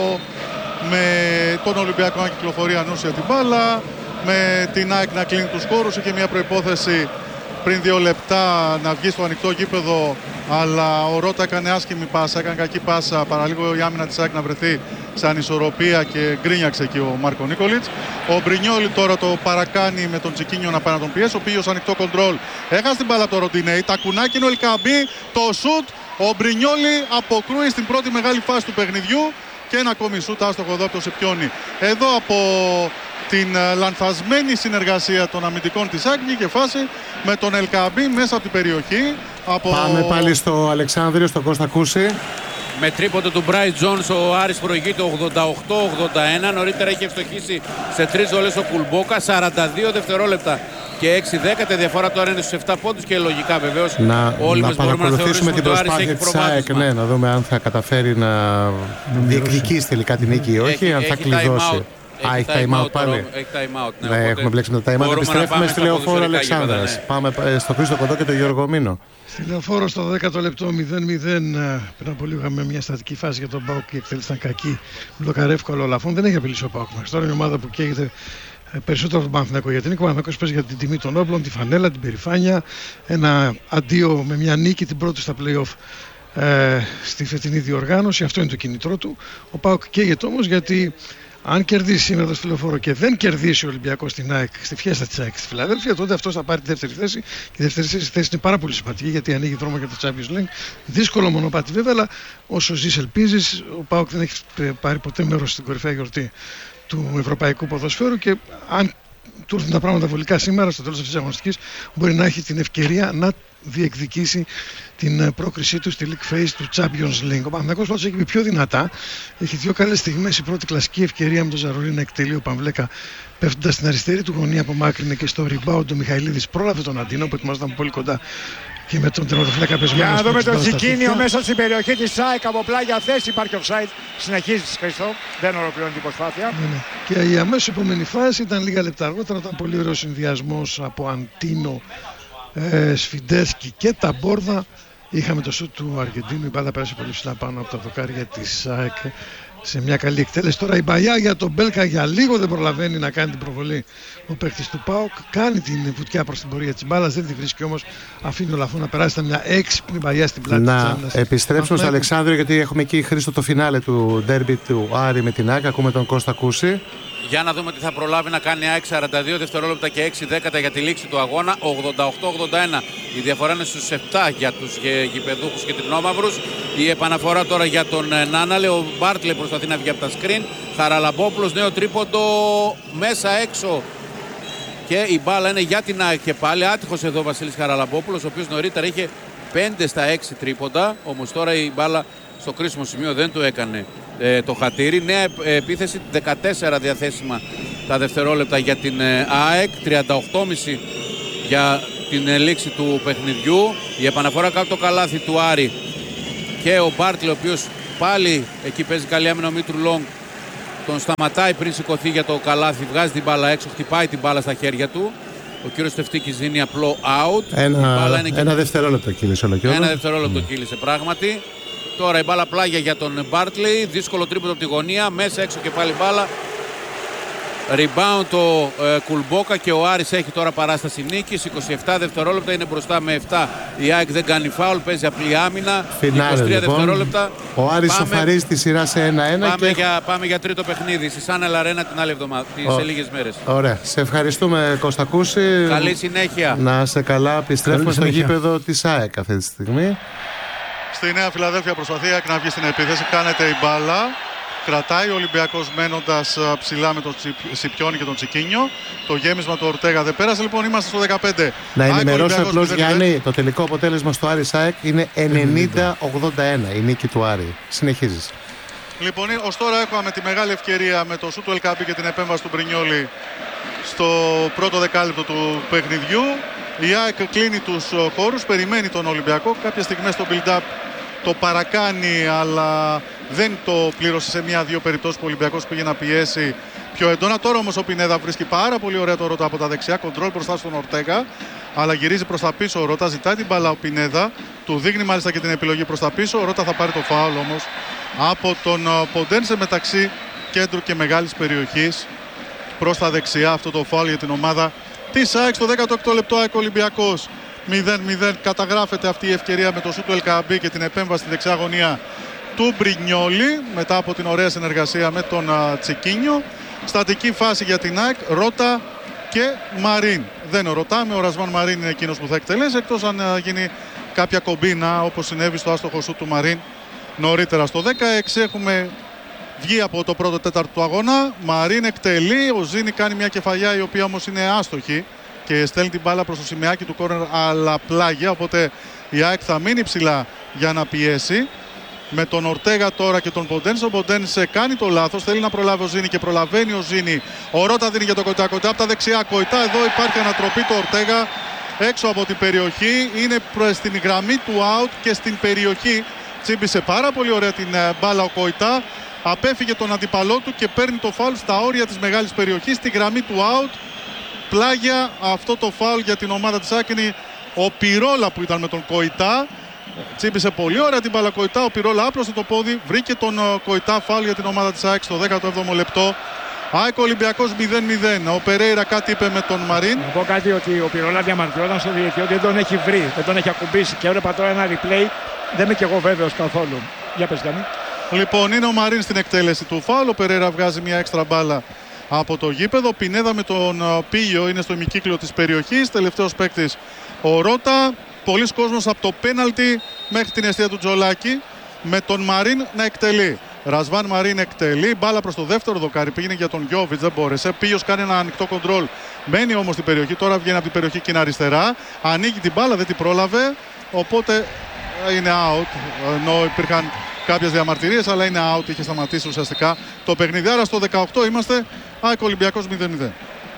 Speaker 5: με τον Ολυμπιακό να κυκλοφορεί ανούσια την μπάλα, με την ΑΕΚ να κλείνει τους χώρους. Είχε μια προϋπόθεση πριν δύο λεπτά να βγει στο ανοιχτό γήπεδο, αλλά ο Ρώτα έκανε άσχημη πάσα, έκανε κακή πάσα, παραλίγο η άμυνα της ΑΕΚ να βρεθεί σε ανισορροπία και γκρίνιαξε εκεί ο Μάρκο Νίκολιτς. Ο Μπρινιόλι τώρα το παρακάνει με τον Τσικίνιο να πάει να τον πιέσει. Ο Πίλιος ανοιχτό κοντρόλ, έχασε την μπάλα από το Ροντινέη, τα κουνάκι είναι ο Ελκαμπή, το σουτ. Ο Μπρινιόλι αποκρούει στην πρώτη μεγάλη φάση του παιχνιδιού και ένα ακόμη σουτ άστοχο εδώ από το Σιπιόνι. Εδώ από την λανθασμένη συνεργασία των αμυντικών της ΑΕΚ και φάση με τον Ελκαμπή μέσα από την περιοχή. Από...
Speaker 3: Πάμε πάλι στο Αλεξάνδριο, στον Κώστα Κούση.
Speaker 6: Με τρίποντο του Μπράιτ Τζόνς ο Άρης προηγείται ογδόντα οκτώ ογδόντα ένα. Νωρίτερα είχε ευστοχίσει σε τρεις ζολές ο Κουλμπόκα, σαράντα δύο δευτερόλεπτα και έξι δέκατα. Διαφορά τώρα είναι στους επτά πόντους και λογικά βεβαίως
Speaker 3: να,
Speaker 6: όλοι
Speaker 3: να
Speaker 6: μας μπορούμε να θεωρήσουμε
Speaker 3: την προσπάθεια της ΑΕΚ, ναι, να δούμε αν θα καταφέρει να διεκδικήσει τελικά την νίκη ή όχι,
Speaker 6: έχει,
Speaker 3: αν θα
Speaker 6: έχει
Speaker 3: κλειδώσει.
Speaker 6: Α,
Speaker 3: έχει time out πάλι.
Speaker 6: Έχει time out, ναι,
Speaker 3: ναι, έχουμε μπλέξει με τα time out. Επιστρέφουμε στη Λεωφόρο Αλεξάνδρας. Ναι. Πάμε στο Χρήστο Κοντό και τον Γιώργο Μήνο.
Speaker 1: Στη Λεωφόρο στο δέκατο λεπτό μηδέν μηδέν. Πριν από λίγο είχαμε μια στατική φάση για τον ΠΑΟΚ και η εκτέλεση ήταν κακή. Μπλοκαρέ εύκολο ο Λαφών. Δεν έχει απειλήσει ο ΠΑΟΚ μας. Τώρα είναι η ομάδα που καίγεται περισσότερο από τον Παναθηναϊκό. Γιατί είναι ο Παναθηναϊκός παίζει για την τιμή των όπλων, τη φανέλα, την περηφάνεια. Ένα αντίο με μια νίκη, την πρώτη στα play-off ε, στη φετινή διοργάνωση. Αυτό είναι το κινητρό του. Ο ΠΑΟΚ καίγεται όμως γιατί αν κερδίσει σήμερα στη Λεωφόρο και δεν κερδίσει ο Ολυμπιακός στην ΑΕΚ, στη φιέστα της ΑΕΚ στη Φιλαδέλφια, τότε αυτός θα πάρει τη δεύτερη θέση. Και η δεύτερη θέση είναι πάρα πολύ συμπατική γιατί ανοίγει δρόμο για το Champions League. Δύσκολο μονοπάτι βέβαια, αλλά όσο ζεις ελπίζεις. Ο ΠΑΟΚ δεν έχει πάρει ποτέ μέρος στην κορυφαία γιορτή του ευρωπαϊκού ποδοσφαίρου και αν του έρθουν τα πράγματα βολικά σήμερα, στο τέλος αυτής της αγωνιστικής, μπορεί να έχει την ευκαιρία να διεκδικήσει την πρόκρισή του στη League Phase του Champions League. Ο Παναθηναϊκός πάντως έχει μπει πιο δυνατά. Έχει δύο καλές στιγμές. Η πρώτη κλασική ευκαιρία με τον Ζαρουρί να εκτελεί ο Παμβλέκα πέφτοντας στην αριστερή του γωνία, απομάκρυνε και στο rebound ο Μιχαηλίδης πρόλαβε τον Αντίνο που ετοιμάζονταν πολύ κοντά και με τον τερματοφύλακα πεσμένο.
Speaker 7: Για να δούμε τον Τσικίνιο μέσα στην περιοχή της ΑΕΚ από πλάγια θέση. Υπάρχει offside. Συνεχίζει Χριστό. Δεν ολοκληρώνει την προσπάθεια.
Speaker 1: Ναι, ναι. Και η αμέσως επόμενη φάση ήταν λίγα λεπτά αργότερα. Ήταν πολύ ωραίο συνδυασμός από Αντίνο, ε, Σφιντέσκι και Ταμπόρδα. Είχαμε το σουτ του Αργεντίνου. Η μπάλα πέρασε πολύ ψηλά πάνω από τα δοκάρια της ΑΕΚ σε μια καλή εκτέλεση. Τώρα η μπαλιά για τον Μπέλκα για λίγο δεν προλαβαίνει να κάνει την προβολή. Ο παίκτης του ΠΑΟΚ κάνει την βουτιά προς την πορεία της μπάλας, δεν τη βρίσκει όμως. Αφήνει ο Λαφού να περάσει. Ήταν μια έξυπνη μπαλιά στην πλάτη.
Speaker 3: Να επιστρέψουμε στο Αλεξάνδριο, γιατί έχουμε εκεί Χρήστο το φινάλε του ντέρμπι του Άρη με την ΑΕΚ. Ακούμε τον Κώστα Κούση.
Speaker 6: Για να δούμε τι θα προλάβει να κάνει ΑΕΚ. Σαράντα δύο δευτερόλεπτα και έξι δέκατα για τη λήξη του αγώνα. ογδόντα οκτώ ογδόντα ένα. Η διαφορά είναι στους επτά για τους γηπεδούχους και τρινόμαυρους. Η επαναφορά τώρα για τον Νάναλε. Ο Μπάρτλε προσπαθεί να βγει από τα σκριν. Χαραλαμπόπουλος, νέο τρίποντο μέσα έξω. Και η μπάλα είναι για την ΑΕΚ και πάλι. Άτυχος εδώ ο Βασίλης Χαραλαμπόπουλος, ο οποίος νωρίτερα είχε πέντε στα έξι τρίποντα. Όμως τώρα η μπάλα στο κρίσιμο σημείο δεν του έκανε ε, το χατήρι. Νέα επίθεση, δεκατέσσερα διαθέσιμα τα δευτερόλεπτα για την ε, ΑΕΚ, τριάντα οκτώ κόμμα πέντε για την ε, λήξη του παιχνιδιού. Η επαναφορά κάτω το καλάθι του Άρη και ο Μπάρτλε, ο οποίος πάλι εκεί παίζει καλή άμυνα, ο Μήτρου Λόγκ τον σταματάει πριν σηκωθεί για το καλάθι, βγάζει την μπάλα έξω, χτυπάει την μπάλα στα χέρια του. Ο κύριος Στεφτίκης δίνει απλό out.
Speaker 3: Ένα, ένα δευτερόλεπτο κύλησε όλο και όλο.
Speaker 6: Ένα δευτερόλεπτο mm. κύλησε πράγματι. Τώρα η μπάλα πλάγια για τον Μπάρτλεϊ. Δύσκολο τρίποντο από τη γωνία. Μέσα έξω και πάλι μπάλα. Rebound το ε, Κουλμπόκα και ο Άρης έχει τώρα παράσταση νίκης. είκοσι επτά δευτερόλεπτα, είναι μπροστά με επτά. Η ΑΕΚ δεν κάνει φάουλ, παίζει απλή άμυνα.
Speaker 3: Φινάλε,
Speaker 6: είκοσι τρία
Speaker 3: λοιπόν.
Speaker 6: Δευτερόλεπτα.
Speaker 3: Ο Άρης σοφαρίζει τη σειρά σε ένα ένα.
Speaker 6: Πάμε,
Speaker 3: και...
Speaker 6: για, πάμε για τρίτο παιχνίδι στη Σάνελ Αρένα την άλλη εβδομάδα, ο... σε λίγες μέρες.
Speaker 3: Ωραία. Σε ευχαριστούμε, Κωστακούση.
Speaker 6: Καλή συνέχεια.
Speaker 3: Να σε καλά. Επιστρέφουμε στο γήπεδο της ΑΕΚ αυτή τη στιγμή.
Speaker 5: Στη Νέα Φιλαδέλφια προσπαθεί να βγει στην επίθεση. Κάνεται η μπάλα. Κρατάει ο Ολυμπιακός μένοντας ψηλά με τον Σιπιόνι και τον Τσικίνιο. Το γέμισμα του Ορτέγα δεν πέρασε. Λοιπόν, είμαστε στο δεκαπέντε.
Speaker 3: Να ενημερώσω απλώς, Γιάννη, το τελικό αποτέλεσμα στο Άρης ΑΕΚ είναι ενενήντα ογδόντα ένα. Η νίκη του Άρη. Συνεχίζεις.
Speaker 5: Λοιπόν, ως τώρα έχουμε τη μεγάλη ευκαιρία με το σου του Ελκάμπη και την επέμβαση του Μπρινιόλη στο πρώτο δεκάλεπτο του παιχνιδιού. Η ΑΕΚ κλείνει τους χώρους, περιμένει τον Ολυμπιακό. Κάποιες στιγμές στο build-up το παρακάνει, αλλά δεν το πλήρωσε σε μία-δύο περιπτώσεις που ο Ολυμπιακός πήγε να πιέσει πιο έντονα. Τώρα όμως ο Πινέδα βρίσκει πάρα πολύ ωραία το Ρώτα από τα δεξιά, κοντρόλ μπροστά στον Ορτέγα, αλλά γυρίζει προς τα πίσω ο Ρώτα, ζητάει την μπάλα ο Πινέδα, του δείχνει μάλιστα και την επιλογή προς τα πίσω. Ο Ρώτα θα πάρει το φάουλ όμως από τον Ποντένσε μεταξύ κέντρου και μεγάλης περιοχής προς τα δεξιά. Αυτό το φάουλ για την ομάδα της ΑΕΚ στο δέκατο έκτο λεπτό. ΑΕΚ Ολυμπιακός μηδέν μηδέν. Καταγράφεται αυτή η ευκαιρία με το σου του Ελκαμπή και την επέμβαση στη δεξιά γωνία του Μπρινιόλη μετά από την ωραία συνεργασία με τον uh, Τσικίνιο. Στατική φάση για την ΑΕΚ, Ρώτα και Μαρίν. Δεν ρωτάμε, ο Ρασβάν Μαρίν είναι εκείνος που θα εκτελέσει, εκτός αν uh, γίνει κάποια κομπίνα όπως συνέβη στο άστοχο σου του Μαρίν νωρίτερα. Στο δεκαέξι έχουμε βγει από το πρώτο τέταρτο του αγώνα. Μαρίν εκτελεί, ο Ζήνη κάνει μια κεφαλιά η οποία όμως είναι άστοχη και στέλνει την μπάλα προς το σημαίακι του κόρνερ αλλά πλάγια, οπότε η ΑΕΚ θα μείνει ψηλά για να πιέσει. Με τον Ορτέγα τώρα και τον Ποντένσε. Ο Ποντένσε κάνει το λάθος, θέλει να προλάβει ο Ζήνη και προλαβαίνει ο Ζήνη. Ο Ρώτα δίνει για το Κοϊτά, Κοϊτά από τα δεξιά. Κοϊτά, εδώ υπάρχει ανατροπή του Ορτέγα έξω από την περιοχή. Είναι στην γραμμή του out και στην περιοχή. Τσίμπησε πάρα πολύ ωραία την μπάλα ο Κοϊτά. Απέφυγε τον αντιπαλό του και παίρνει το φάουλ στα όρια της μεγάλης περιοχής, στη γραμμή του out. Πλάγια αυτό το φάουλ για την ομάδα της Άκινη. Ο Πυρόλα που ήταν με τον Κοϊτά. Τσίμπησε πολύ ωραία την μπάλα Κοϊτά. Ο Πυρόλα άπλωσε το πόδι. Βρήκε τον Κοϊτά, φάουλ για την ομάδα της ΑΕΚ στο δέκατο έβδομο λεπτό. ΑΕΚ Ολυμπιακός μηδέν μηδέν. Ο Περέιρα κάτι είπε με τον Μαρίν.
Speaker 7: Να πω κάτι, ότι ο Πυρόλα διαμαρτυρόταν στο διαιτητή ότι δεν τον έχει βρει, δεν τον έχει ακουμπήσει. Και έβλεπα τώρα ένα replay. Δεν είμαι και εγώ βέβαιος καθόλου. Για πες Γιάννη.
Speaker 5: Λοιπόν, είναι ο Μαρίν στην εκτέλεση του φάουλ. Ο Περέιρα βγάζει μια έξτρα μπάλα από το γήπεδο. Πινέδα με τον Πίγιο είναι στο ημικύκλιο της περιοχής. Τελευταίος παίκτης ο Ρώτα. Πολλοί κόσμος από το πέναλτι μέχρι την αιστεία του Τζολάκη, με τον Μαρίν να εκτελεί. Ρασβάν Μαρίν εκτελεί, μπάλα προς το δεύτερο δοκάρι, πήγαινε για τον Γιώβιτς, δεν μπόρεσε. Πίγιος κάνει ένα ανοιχτό κοντρόλ, μένει όμως στην περιοχή, τώρα βγαίνει από την περιοχή και είναι αριστερά. Ανοίγει την μπάλα, δεν την πρόλαβε, οπότε είναι out, ενώ υπήρχαν κάποιες διαμαρτυρίες, αλλά είναι out, είχε σταματήσει ουσιαστικά το παιχνίδι. Άρα στο δεκαοκτώ είμαστε, ΑΕΚ Ολυμπιακός μηδέν μηδέν.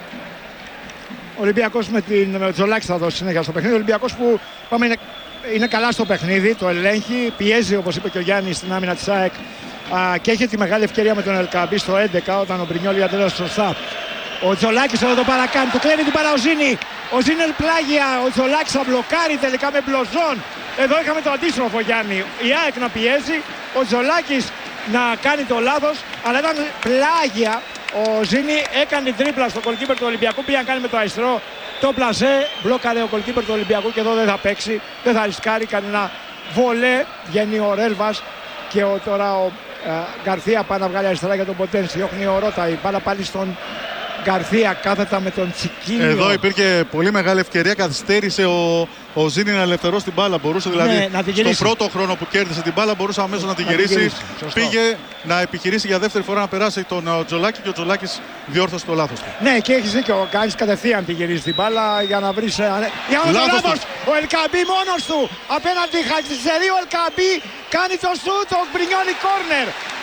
Speaker 7: Ο Ολυμπιακός με, την, με τον Τζολάκη θα δώσει συνέχεια στο παιχνίδι. Ο Ολυμπιακός που πάμε, είναι, είναι καλά στο παιχνίδι, το ελέγχει, πιέζει όπως είπε και ο Γιάννης στην άμυνα της ΑΕΚ α, και έχει τη μεγάλη ευκαιρία με τον Ελκαμπή στο έντεκα όταν ο Μπρινιόλη αντέδρασε σωστά. Ο Τζολάκης εδώ το παρακάνει, του κλέβει την μπάλα ο Ζήνη. Ο Ζήνη πλάγια, ο Τζολάκης θα μπλοκάρει τελικά με μπλοζόν. Εδώ είχαμε το αντίστροφο Γιάννη. Η ΑΕΚ να πιέζει, ο Τζολάκης να κάνει το λάθος, αλλά ήταν πλάγια. Ο Ζήνη έκανε τρίπλα στο goalkeeper του Ολυμπιακού, πήγε να κάνει με το αριστερό το πλασέ, μπλόκαρε ο goalkeeper του Ολυμπιακού και εδώ δεν θα παίξει, δεν θα ρισκάρει, κάνει ένα βολέ, βγαίνει ο Ρέλβας και ο, τώρα ο ε, Γκαρθία πάει να βγάλει αριστερά για τον Ποντένση, διώχνει ο Ρώτα, η μπάλα πάλι στον Γκαρθία κάθετα με τον Τσικίνιο.
Speaker 5: Εδώ υπήρχε πολύ μεγάλη ευκαιρία, καθυστέρησε ο, ο Ζήνη να ελευθερώσει την μπάλα. Μπορούσε δηλαδή
Speaker 7: ναι,
Speaker 5: στον πρώτο χρόνο που κέρδισε την μπάλα, μπορούσε αμέσως να την
Speaker 7: να
Speaker 5: γυρίσει.
Speaker 7: γυρίσει.
Speaker 5: Πήγε να επιχειρήσει για δεύτερη φορά να περάσει τον Τζολάκη και ο Τζολάκης διόρθωσε το λάθος του.
Speaker 7: Ναι, και έχει δίκιο. Κάνεις κατευθείαν τη γυρίζει την μπάλα για να βρει. Για να
Speaker 5: λάθος
Speaker 7: λάθος. Ο Ελκαμπή μόνος του απέναντι Χατζησερή. Ο Ελκαμπή κάνει το σουτ, το Μπρινιόλι κόρνερ.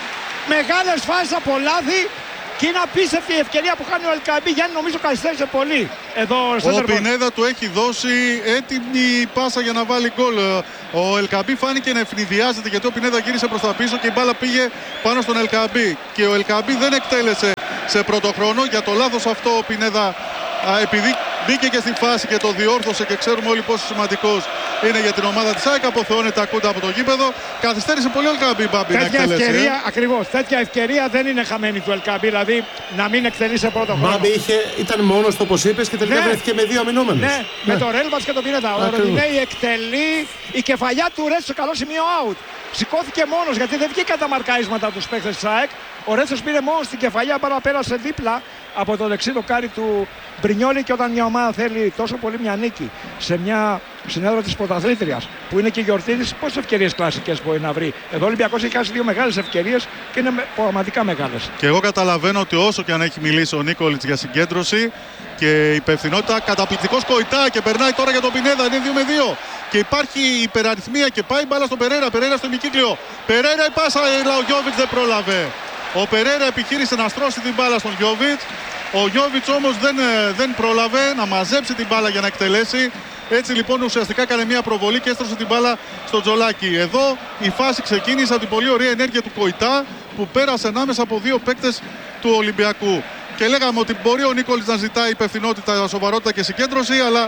Speaker 7: Μεγάλες φάσεις από λάθη. Και είναι απίστευτη η ευκαιρία που κάνει ο Ελκαμπή. Γιάννη, νομίζω καθυστέρησε πολύ. Εδώ
Speaker 5: ο Πινέδα του έχει δώσει έτοιμη πάσα για να βάλει γκολ. Ο Ελκαμπή φάνηκε να ευνηδιάζεται γιατί ο Πινέδα γύρισε προς τα πίσω και η μπάλα πήγε πάνω στον Ελκαμπή. Και ο Ελκαμπή δεν εκτέλεσε σε πρώτο χρόνο. Για το λάθος αυτό ο Πινέδα, επειδή μπήκε και στη φάση και το διόρθωσε και ξέρουμε όλοι πόσο σημαντικός είναι για την ομάδα της ΑΕΚ, αποθεώνει τα κούντα από το γήπεδο. Καθυστέρησε πολύ ο Ελκαμπή, Μπάμπη, να εκτελέσει.
Speaker 7: Ευκαιρία, ε? Ακριβώς, τέτοια ευκαιρία δεν είναι χαμένη του Ελκαμπή, δηλαδή να μην εκτελεί σε πρώτο χρόνο.
Speaker 3: Μπάμπη είχε, ήταν μόνος του όπως είπες και τελικά
Speaker 7: ναι.
Speaker 3: βρέθηκε με δύο αμυνόμενους.
Speaker 7: Ναι, ναι, με τον Ρέλβατς και τον Πινέδα. Ο Ροντινέη εκτελεί, η κεφαλιά του Ρέτσο σε καλό σημείο out. Σηκώθηκε μόνος γιατί δεν βγήκαν τα μαρκαρίσματα του παίκτες της ΑΕΚ. Ο Ρέτσος πήρε μόνος την κεφαλιά, bara πέρασε δίπλα από το δεξί δοκάρι του Μπρινιόλι. Και όταν μια ομάδα θέλει τόσο πολύ μια νίκη σε μια συνέδρα της πρωταθλήτριας που είναι και η γιορτή της, πόσες ευκαιρίες κλασικές μπορεί να βρει. Εδώ ο Ολυμπιακός έχει χάσει δύο μεγάλες ευκαιρίες και είναι πραγματικά μεγάλες.
Speaker 5: Και εγώ καταλαβαίνω ότι όσο και αν έχει μιλήσει ο Νίκολιτς για συγκέντρωση και υπευθυνότητα, καταπληκτικός Κοϊτά και περνάει τώρα για τον Πινέδα, είναι δύο με δύο. Και υπάρχει υπεραριθμία και πάει μπάλα στον Περέρα. Περέρα στο ημικύκλιο. Περέρα η πάσα, ο Γιόβιτς δεν πρόλαβε. Ο Περέρα επιχείρησε να στρώσει την μπάλα στον Γιόβιτς. Ο Γιόβιτς όμως δεν, δεν πρόλαβε να μαζέψει την μπάλα για να εκτελέσει. Έτσι λοιπόν ουσιαστικά έκανε μια προβολή και έστρωσε την μπάλα στο Τζολάκη. Εδώ η φάση ξεκίνησε από την πολύ ωραία ενέργεια του Κοϊτά που πέρασε ανάμεσα από δύο παίκτες του Ολυμπιακού. Και λέγαμε ότι μπορεί ο Νίκολιτς να ζητάει υπευθυνότητα, σοβαρότητα και συγκέντρωση, αλλά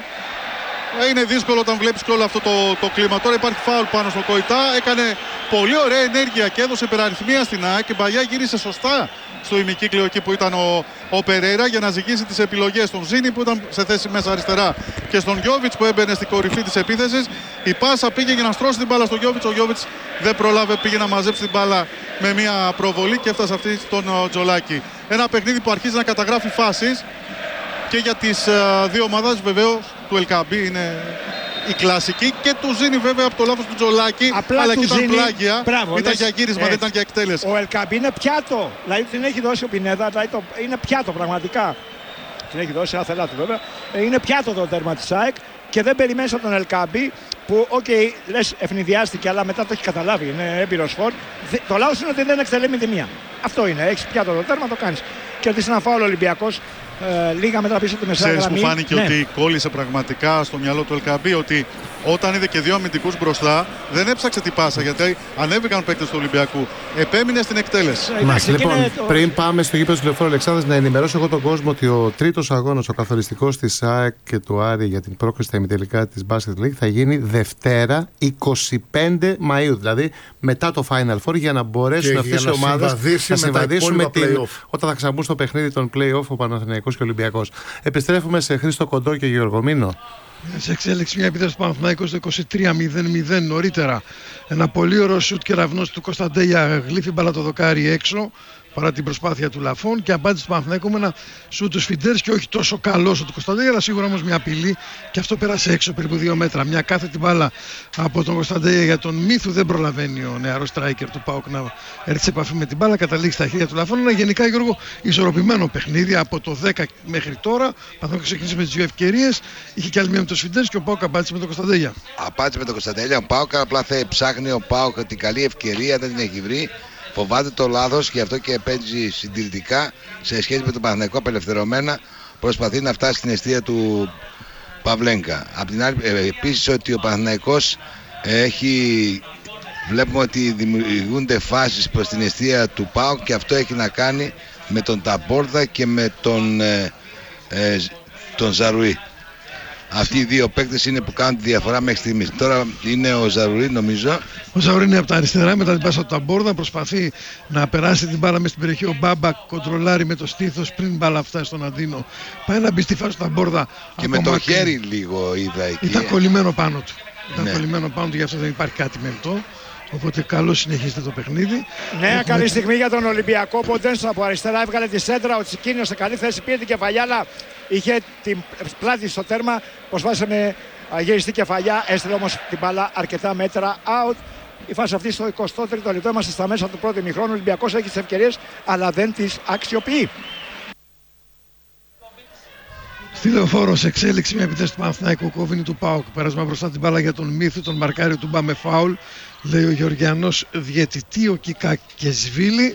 Speaker 5: είναι δύσκολο όταν βλέπεις και όλο αυτό το, το κλίμα. Τώρα υπάρχει φάουλ πάνω στο Κοϊτά. Έκανε πολύ ωραία ενέργεια και έδωσε υπεραριθμία στην ΑΕΚ. Και Μπαγιά γύρισε σωστά στο ημικύκλιο εκεί που ήταν ο, ο Περέρα για να ζυγίσει τις επιλογές. Στον Ζήνη που ήταν σε θέση μέσα αριστερά και στον Γιόβιτς που έμπαινε στην κορυφή της επίθεσης. Η πάσα πήγε για να στρώσει την μπάλα στο Γιόβιτς. Ο Γιόβιτς δεν προλάβε, πήγε να μαζέψει την μπάλα με μια προβολή και έφτασε αυτή στον Τζολάκη. Ένα παιχνίδι που αρχίζει να καταγράφει φάσεις. Και για τις uh, δύο ομάδες βεβαίως του Ελκαμπή είναι η κλασική και του Ζήνη βέβαια από το λάθος του Τζολάκη.
Speaker 7: Απλά
Speaker 5: αλλά
Speaker 7: του
Speaker 5: και ήταν
Speaker 7: Ζήνη,
Speaker 5: πλάγια,
Speaker 7: μπράβο,
Speaker 5: ήταν
Speaker 7: λες,
Speaker 5: για γύρισμα,
Speaker 7: έτσι.
Speaker 5: δεν ήταν για εκτέλεση.
Speaker 7: Ο Ελκαμπή είναι πιάτο, δηλαδή την έχει δώσει ο Πινέδα, δηλαδή το, είναι πιάτο πραγματικά. Την έχει δώσει άθελά του βέβαια. Ε, είναι πιάτο το τέρμα της ΑΕΚ και δεν περιμένεις από τον Ελκαμπή που, οκ, okay, λες ευνηδιάστηκε, αλλά μετά το έχει καταλάβει, είναι έμπειρος φορ. Το λάθος είναι ότι δεν εκτελεί με τη μία. Αυτό είναι, έχεις πιάτο το τέρμα, το κάνεις. Κερδίσει ένα φάουλ ο Ολυμπιακός. Ε, λίγα μέτρα πίσω από τη μεσαία γραμμή.
Speaker 5: Ξέρεις που φάνηκε
Speaker 7: ναι.
Speaker 5: ότι κόλλησε πραγματικά στο μυαλό του Ελκαμπή ότι όταν είδε και δύο αμυντικούς μπροστά δεν έψαξε την πάσα γιατί ανέβηκαν παίκτες του Ολυμπιακού. Επέμεινε στην εκτέλεση.
Speaker 3: Μας, λοιπόν, το... πριν πάμε στο γήπεδο του Λεωφόρου Αλεξάνδρας, να ενημερώσω εγώ τον κόσμο ότι ο τρίτος αγώνας, ο καθοριστικός της ΑΕΚ και του Άρη για την πρόκριση στα ημιτελικά της Basket League θα γίνει Δευτέρα εικοστή πέμπτη Μαΐου. Δηλαδή μετά το Final Four για να μπορέσουν αυτές οι ομάδες να συμβαδίσουν με την... όταν θα ξαναμπούν στο παιχνίδι των play-off ο Παναθηναϊκός και ο Ολυμπιακός. Επιστρέφουμε σε Χρήστο Κοντό και Γιώργο Μήνο.
Speaker 1: Σε εξέλιξη μια επίθεση του Παναθηναϊκού στο είκοσι τρία μηδέν μηδέν νωρίτερα. Ένα πολύ ωραίο σουτ κεραυνός του Κωνσταντέλια, γλύφει μπάλα το δοκάρι έξω παρά την προσπάθεια του Λαφών και απάντησε του Παναθηναϊκού με ένα σουτ του Σφιντέρς και όχι τόσο καλό όσο του Κωνσταντέλια, αλλά σίγουρα όμως μια απειλή και αυτό πέρασε έξω περίπου δύο μέτρα. Μια κάθετη μπάλα από τον Κωνσταντέλια για τον Μύθου, δεν προλαβαίνει ο νεαρός στράικερ του ΠΑΟΚ να έρθει σε επαφή με την μπάλα, καταλήγει στα χέρια του Λαφών. Ένα γενικά, Γιώργο, ισορροπημένο παιχνίδι από το δέκα μέχρι τώρα. Ο Παναθηναϊκός ξεκίνησε με τις δύο ευκαιρίες, είχε και άλλη μία με τον Σφιντέρς και ο ΠΑΟΚ απάντησε με τον Κωνσταντέλια.
Speaker 2: Απάντησε με τον Κωνσταντέλια, ο ΠΑΟΚ απλά θε, ψάχνει ο ΠΑΟΚ την καλή ευκαιρία, δεν την έχει βρει. Φοβάται το λάθος και αυτό και παίζει συντηρητικά σε σχέση με τον Παναθηναϊκό απελευθερωμένα. Προσπαθεί να φτάσει στην αιστεία του Παυλένκα. Απ' την άλλη, επίσης ότι ο Παναθηναϊκός έχει... βλέπουμε ότι δημιουργούνται φάσεις προς την αιστεία του ΠΑΟΚ και αυτό έχει να κάνει με τον Ταμπόρδα και με τον, ε, ε, τον Ζαρουή. Αυτοί οι δύο παίκτες είναι που κάνουν τη διαφορά μέχρι στιγμής. Τώρα είναι ο Ζαρουρί, νομίζω.
Speaker 1: Ο Ζαρουρί είναι από τα αριστερά, μετά την πάσα του Ταμπόρδα. Προσπαθεί να περάσει την μπάλα μέσα στην περιοχή. Ο Μπάμπα κοντρολάρει με το στήθος πριν μπάλα φτάσει στον Αντίνο. Πάει να μπει στη φάση του Ταμπόρδα.
Speaker 2: Και με το μακρύ. Χέρι λίγο είδα εκεί.
Speaker 1: Ήταν κολλημένο πάνω του. Ήταν
Speaker 2: ναι.
Speaker 1: κολλημένο πάνω του, γι' αυτό δεν υπάρχει κάτι μελτό. Οπότε καλό συνεχίζεται το παιχνίδι.
Speaker 7: Νέα
Speaker 1: Έχουμε...
Speaker 7: καλή στιγμή για τον Ολυμπιακό. Ποντένς από αριστερά έβγαλε τη σέντρα. Ο Τσικίνιος σε καλή θέση πήρε την κεφαλιά, αλλά είχε την πλάτη στο τέρμα. Προσπάθησε με γυριστή κεφαλιά, έστειλε όμως την μπάλα αρκετά μέτρα out. Η φάση αυτή στο εικοστό τρίτο λεπτό, είμαστε στα μέσα του πρώτου ημιχρόνου. Ο Ολυμπιακός έχει τις ευκαιρίες, αλλά δεν τις αξιοποιεί.
Speaker 1: Στη Λεωφόρο σε εξέλιξη μια επίθεση του Παναθηναϊκού, κόβινη του ΠΑΟΚ. Πέρασμα μπροστά την μπάλα για τον Μύθου, τον μαρκάριο του Μπάμε φάουλ. Λέει ο Γεωργιανός διαιτητή, ο Κικακεσβίλη,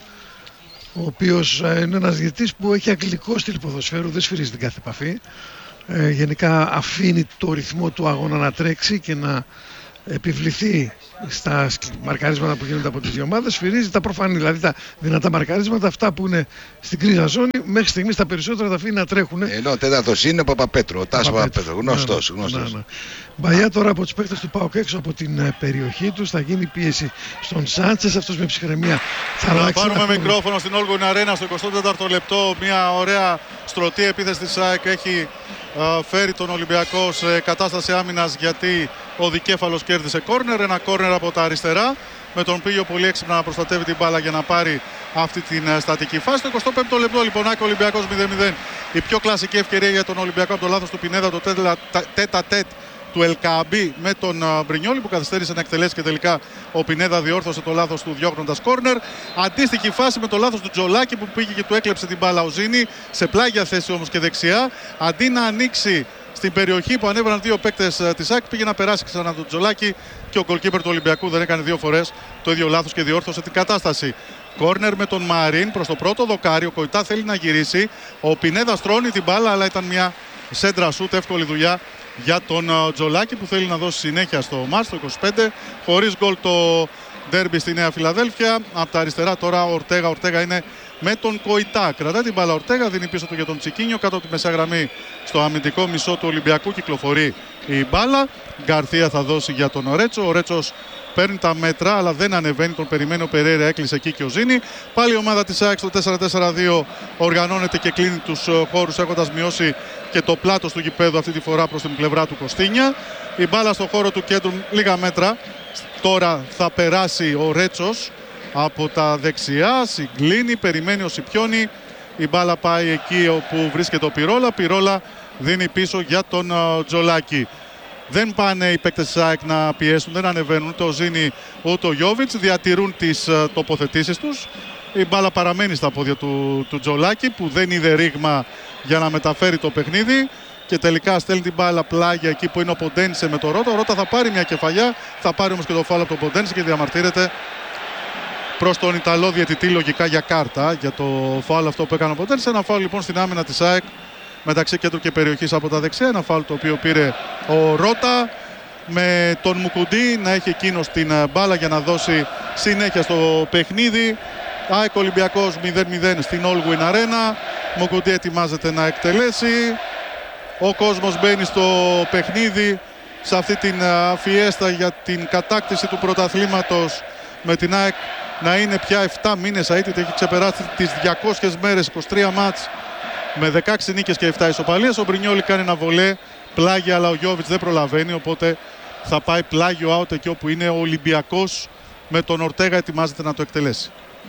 Speaker 1: ο οποίος είναι ένας διαιτητής που έχει αγγλικό στυλ ποδοσφαίρου, δεν σφυρίζει την κάθε επαφή. Ε, γενικά αφήνει το ρυθμό του αγώνα να τρέξει και να επιβληθεί στα μαρκαρίσματα που γίνονται από τις δύο ομάδες. Σφυρίζει τα προφανή, δηλαδή τα δυνατά μαρκαρίσματα, αυτά που είναι στην κρίζα ζώνη. Μέχρι στιγμής τα περισσότερα τα αφήνει να τρέχουν.
Speaker 2: Ενώ τέταρτος είναι ο Παπαπέτρου, ο Τάσο Παπαπέτρου, γνωστός. Ναι, γνωστός.
Speaker 1: Ναι, ναι. Μπαγιά τώρα από τους παίκτες του ΠΑΟΚ έξω από την uh, περιοχή τους. Θα γίνει πίεση στον Σάντσες, αυτός με ψυχραιμία θα αλλάξει.
Speaker 5: Θα πάρουμε μικρόφωνο στην Όλγον Αρένα στο εικοστό τέταρτο λεπτό. Μια ωραία στρωτή επίθεση της ΑΕΚ έχει uh, φέρει τον Ολυμπιακό σε κατάσταση άμυνας, γιατί ο δικέφαλος κέρδισε κόρνερ. Ένα κόρνερ από τα αριστερά, με τον Πίγιο πολύ έξυπνα να προστατεύει την μπάλα για να πάρει αυτή την uh, στατική φάση. Το εικοστό πέμπτο λεπτό λοιπόν, ΑΕΚ Ολυμπιακός μηδέν μηδέν. Η πιο κλασική ευκαιρία για τον Ολυμπιακό από το λάθος του Πινέδα, το τέτα τέτ του Ελκαμπή με τον uh, Μπρινιόλη, που καθυστέρησε να εκτελέσει και τελικά ο Πινέδα διόρθωσε το λάθος του διώχνοντας κόρνερ. Αντίστοιχη φάση με το λάθος του Τζολάκη που πήγε και του έκλεψε την μπάλα ο Ζήνη, σε πλάγια θέση όμως και δεξιά. Αντί να ανοίξει στην περιοχή που ανέβαιναν δύο παίκτες uh, της ΑΕΚ, πήγε να περάσει ξανά τον Τζολάκη και ο γκολκίπερ του Ολυμπιακού δεν έκανε δύο φορές το ίδιο λάθος και διόρθωσε την κατάσταση. Κόρνερ με τον Μαρίν προς το πρώτο δοκάρι. Ο Κοϊτά θέλει να γυρίσει. Ο Πινέδα στρώνει την μπάλα, αλλά ήταν μια σέντρα σούτ, εύκολη δουλειά για τον uh, Τζολάκη, που θέλει να δώσει συνέχεια στο μάτς, το είκοσι πέντε. Χωρίς γκολ το ντέρμπι στη Νέα Φιλαδέλφια. Από τα αριστερά τώρα ο Ορτέγα. Ορτέγα είναι με τον Κοϊτά. Κρατάει την μπάλα Ορτέγα, δίνει πίσω του για τον Τσικίνιο. Κάτω από τη μεσαία γραμμή στο αμυντικό μισό του Ολυμπιακού κυκλοφορεί η μπάλα. Γκαρθία θα δώσει για τον Ρέτσο. Ο Ρέτσος παίρνει τα μέτρα, αλλά δεν ανεβαίνει. Τον περιμένει ο Περέιρα, έκλεισε εκεί και ο Ζήνη. Πάλι η ομάδα της ΑΕΚ στο τέσσερα τέσσερα δύο οργανώνεται και κλείνει τους χώρους, έχοντας μειώσει και το πλάτος του γηπέδου αυτή τη φορά προς την πλευρά του Κωστίνια. Η μπάλα στο χώρο του κέντρου, λίγα μέτρα. Τώρα θα περάσει ο Ρέτσος από τα δεξιά, συγκλίνει, περιμένει ο Σιπιόνι. Η μπάλα πάει εκεί όπου βρίσκεται ο Πυρόλα. Πυρόλα δίνει πίσω για τον uh, Τζολάκη. Δεν πάνε οι παίκτες της ΑΕΚ να πιέσουν, δεν ανεβαίνουν ούτε ο Ζήνη ούτε ο Γιόβιτς, διατηρούν τις uh, τοποθετήσεις τους. Η μπάλα παραμένει στα πόδια του, του Τζολάκη, που δεν είδε ρήγμα για να μεταφέρει το παιχνίδι και τελικά στέλνει την μπάλα πλάγια εκεί που είναι ο Ποντένσε με το Ρότα. Ο Ρότα θα πάρει μια κεφαλιά, θα πάρει όμως και το φάουλ από τον Ποντένσε και διαμαρτύρεται προς τον Ιταλό διαιτητή, λογικά για κάρτα, για το φάουλ αυτό που έκανε ο Ποντένσε. Ένα φάουλ λοιπόν στην άμυνα της ΑΕΚ μεταξύ κέντρου και περιοχής από τα δεξιά. Ένα φάουλ το οποίο πήρε ο Ρότα, με τον Μουκουντή να έχει εκείνος την μπάλα για να δώσει συνέχεια στο παιχνίδι. ΑΕΚ Ολυμπιακός μηδέν μηδέν στην Όλγουιν Αρένα. Μουκουντή ετοιμάζεται να εκτελέσει. Ο κόσμος μπαίνει στο παιχνίδι σε αυτή την φιέστα για την κατάκτηση του πρωταθλήματος, με την ΑΕΚ να είναι πια επτά μήνες αίτητη. Έχει ξεπεράσει τις διακόσιες μέρες, είκοσι τρία μάτς με δεκαέξι νίκες και επτά ισοπαλίες. Ο Μπρινιόλη κάνει ένα βολέ πλάγια, αλλά ο Γιόβιτς δεν προλαβαίνει, οπότε θα πάει πλάγιο out εκεί όπου είναι ο Ολυμπιακός, με τον Ορτέγα ετοιμάζεται να το εκτελέσει.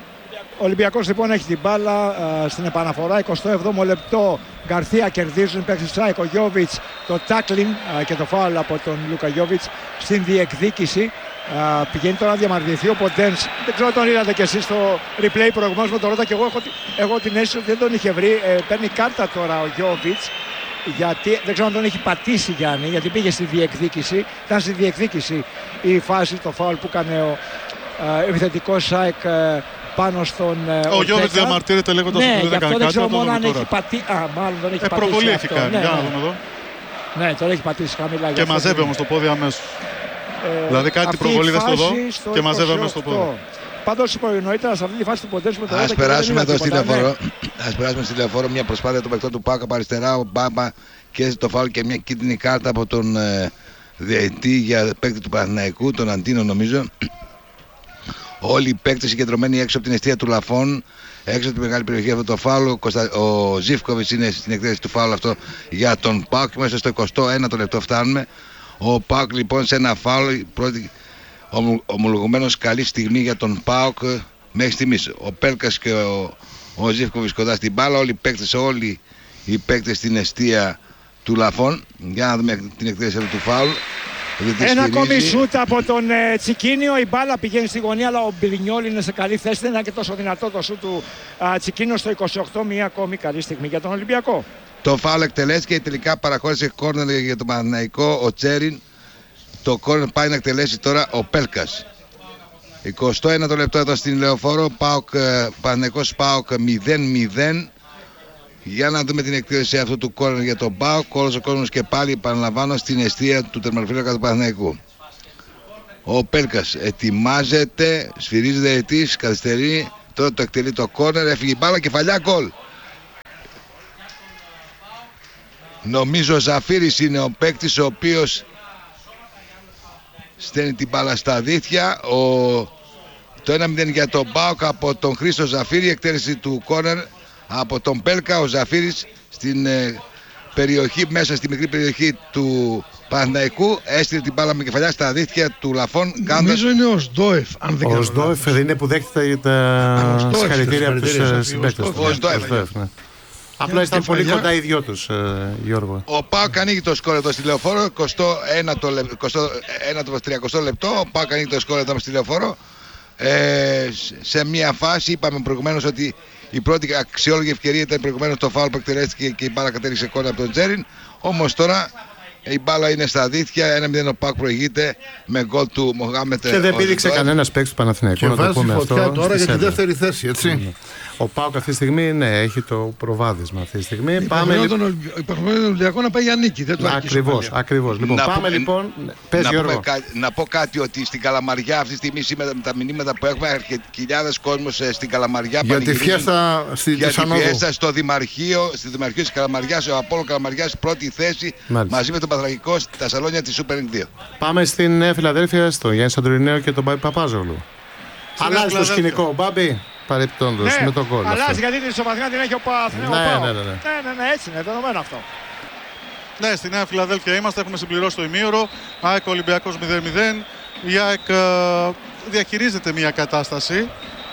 Speaker 7: Ο Ολυμπιακός λοιπόν έχει την μπάλα α, στην επαναφορά, εικοστό έβδομο λεπτό. Γκαρθία κερδίζουν, παίξει Σάικ, ο Γιόβιτς, το τάκλιν και το φάουλ από τον Λούκα Γιόβιτς στην διεκδίκηση. Α, πηγαίνει τώρα να διαμαρτυρηθεί ο Ποντένς. Δεν ξέρω αν τον είδατε κι εσείς στο replay προηγουμένως με τον Ρότα, και εγώ έχω, εγώ την αίσθηση ότι δεν τον είχε βρει. Ε, παίρνει κάρτα τώρα ο Γιόβιτς, γιατί δεν ξέρω αν τον έχει πατήσει, Γιάννη, γιατί πήγε στη διεκδίκηση. Ήταν στη διεκδίκηση η φάση, το φάουλ που έκανε ο επιθετικός Σάικ πάνω στον Ορτέγα. Ο
Speaker 5: Γιώβιτς διαμαρτύρεται λέγοντας
Speaker 7: ναι,
Speaker 5: ότι δεν έκανε
Speaker 7: κάτι.
Speaker 5: Δεν
Speaker 7: ξέρω αν έχει πατήσει. Α, μάλλον δεν έχει
Speaker 5: ε,
Speaker 7: πατήσει.
Speaker 5: Προβολή έχει κάνει.
Speaker 7: Ναι,
Speaker 5: για να
Speaker 7: ναι.
Speaker 5: δούμε εδώ.
Speaker 7: Ναι, τώρα έχει πατήσει χαμηλά.
Speaker 5: Και μαζεύει όμως το πόδι αμέσως. Ε, δηλαδή κάτι την προβολή δεν στο δω και μαζεύει αμέσως το πόδι.
Speaker 7: Πάντως νωρίτερα σε αυτή τη φάση του Ποντένς με το
Speaker 2: Ρότα. Ας περάσουμε εδώ στη Λεωφόρο. Ας περάσουμε στη Λεωφόρο. Μια προσπάθεια του παιχτών του ΠΑΟΚ από αριστερά. Ο Μπάμπα και το φάουλ και μια κίτρινη κάρτα από τον ε, διαιτητή για παίκτη του Παναθηναϊκού, τον Αντίνο νομίζω. Όλοι οι παίκτες συγκεντρωμένοι έξω από την εστία του Λαφών, έξω από τη μεγάλη περιοχή αυτό το φάουλ. Ο, Κωνστα... ο Ζίβκοβιτς είναι στην εκτέλεση του φάουλ αυτό για τον ΠΑΟΚ. Μέσα στο εικοστό ένατο λεπτό φτάνουμε. Ο ΠΑΟΚ λοιπόν σε ένα φάουλ. Πρώτη... ομολογουμένως καλή στιγμή για τον ΠΑΟΚ μέχρι στιγμής. Ο Πέλκας και ο, ο Ζίβκοβιτς κοντά στην μπάλα, όλοι οι παίκτες, όλοι οι παίκτες στην εστία του Λαφών. Για να δούμε την εκτέλεση του φάουλ.
Speaker 7: Ένα ακόμη σούτ από τον ε, Τσικίνιο. Η μπάλα πηγαίνει στη γωνία, αλλά ο Μπρινιόλ είναι σε καλή θέση. Δεν είναι και τόσο δυνατό το σούτ του α, Τσικίνιο στο είκοσι οκτώ. Μια ακόμη καλή στιγμή για τον Ολυμπιακό.
Speaker 2: Το φάουλ εκτελέστηκε και τελικά παραχώρησε κόρνερ για τον Παναθηναϊκό ο Τσέριν. Το κόρνερ πάει να εκτελέσει τώρα ο Πέλκας. εικοστό ένατο λεπτό εδώ στην Λεωφόρο. ΠΑΟΚ, Παναθηναϊκός ΠΑΟΚ μηδέν μηδέν. Για να δούμε την εκτέλεση αυτού του κόρνερ για τον ΠΑΟΚ. Όλος ο κόσμος και πάλι, επαναλαμβάνω, στην εστία του τερματοφύλακα του Παναθηναϊκού. Ο Πέλκας ετοιμάζεται, σφυρίζεται ετής, καθυστερεί. Τώρα το εκτελεί το κόρνερ, έφυγε η μπάλα, κεφαλιά, γκολ. Νομίζω ο Ζαφύρης είναι ο παίκτης ο οποίος στέλνει την μπάλα στα δίχτυα. Ο... Το ένα μηδέν για τον ΠΑΟΚ από τον Χρήστο Ζαφύρη, εκτέλεση του κόρνερ από τον Πέλκα. Ο Ζαφύρης στην ε, περιοχή, μέσα στη μικρή περιοχή του Παναθηναϊκού, έστειλε την μπάλα με κεφαλιά στα δίχτυα του Λαφών.
Speaker 1: Νομίζω είναι ο Σντόεφ, αν δεν
Speaker 3: κάνω. Ο Σντόεφ είναι που δέχεται τα συγχαρητήρια από τους συμπαίκτες.
Speaker 2: Ο Σντόεφ.
Speaker 3: Απλά ήταν πολύ κοντά οι δυο τους, Γιώργο.
Speaker 2: Ο ΠΑΟΚ ανοίγει το σκόρ εδώ στη Λεωφόρο, εικοστό ένατο τριακοστό λεπτό. Ο ΠΑΟΚ ανοίγει το σκόρ εδώ στη Λεωφόρο. Ε, σε μια φάση είπαμε προηγουμένως ότι η πρώτη αξιόλογη ευκαιρία ήταν προηγουμένως το φάουλ που εκτελέστηκε και η μπάλα κατέληξε κόρνερ από τον Τζέριν. Όμως τώρα η μπάλα είναι στα δίχτυα. ένα μηδέν ο ΠΑΟΚ προηγείται με γκολ του Μοχάμετ.
Speaker 3: Και δεν πήδηξε κανένας παίκτης του Παναθηναϊκού.
Speaker 4: Και βάζει φωτιά τώρα για τη δεύτερη θέση, έτσι.
Speaker 3: Ο ΠΑΟΚ αυτή τη στιγμή, ναι, έχει το προβάδισμα αυτή τη στιγμή.
Speaker 1: Πάμε λοιπόν. Τον Ολυμπιακό να πάει για νίκη. Δεν το
Speaker 3: ακριβώς, ακριβώς. Λοιπόν,
Speaker 2: να
Speaker 3: πάμε
Speaker 2: πω,
Speaker 3: λοιπόν. Πες,
Speaker 2: να,
Speaker 3: Γιώργο.
Speaker 2: κα, να πω κάτι, ότι στην Καλαμαριά αυτή τη στιγμή σήμερα με τα μηνύματα που έχουμε, χιλιάδες κόσμος στην Καλαμαριά
Speaker 4: για τη φιέστα στη
Speaker 2: για τη φιέστα στο Δημαρχείο, στη Δημαρχείο της Καλαμαριάς, ο Απόλλων Καλαμαριάς πρώτη θέση. Μάλιστα. Μαζί με τον Παθραγικό στα σαλόνια της Super δύο.
Speaker 3: Πάμε στην Φιλαδέλφια, στο Γιάννη Σαντουρινέο και τον Μπάμπη Παπάζογλου. Αλλάζει το σκηνικό, Μπάμπη. Παρεπτόντως,
Speaker 7: ναι,
Speaker 3: με τον κόλλο.
Speaker 7: Αλλάζει γιατί την ισοπαθία την έχει ο Παναθηναϊκός.
Speaker 3: Ναι, ναι, ναι, ναι.
Speaker 7: ναι, ναι, ναι, έτσι είναι, δεδομένο αυτό.
Speaker 5: Ναι, στη Νέα Φιλαδέλφια είμαστε, έχουμε συμπληρώσει το ημίωρο. ΑΕΚ Ολυμπιακός μηδέν μηδέν. Η ΑΕΚ ε, διαχειρίζεται μια κατάσταση.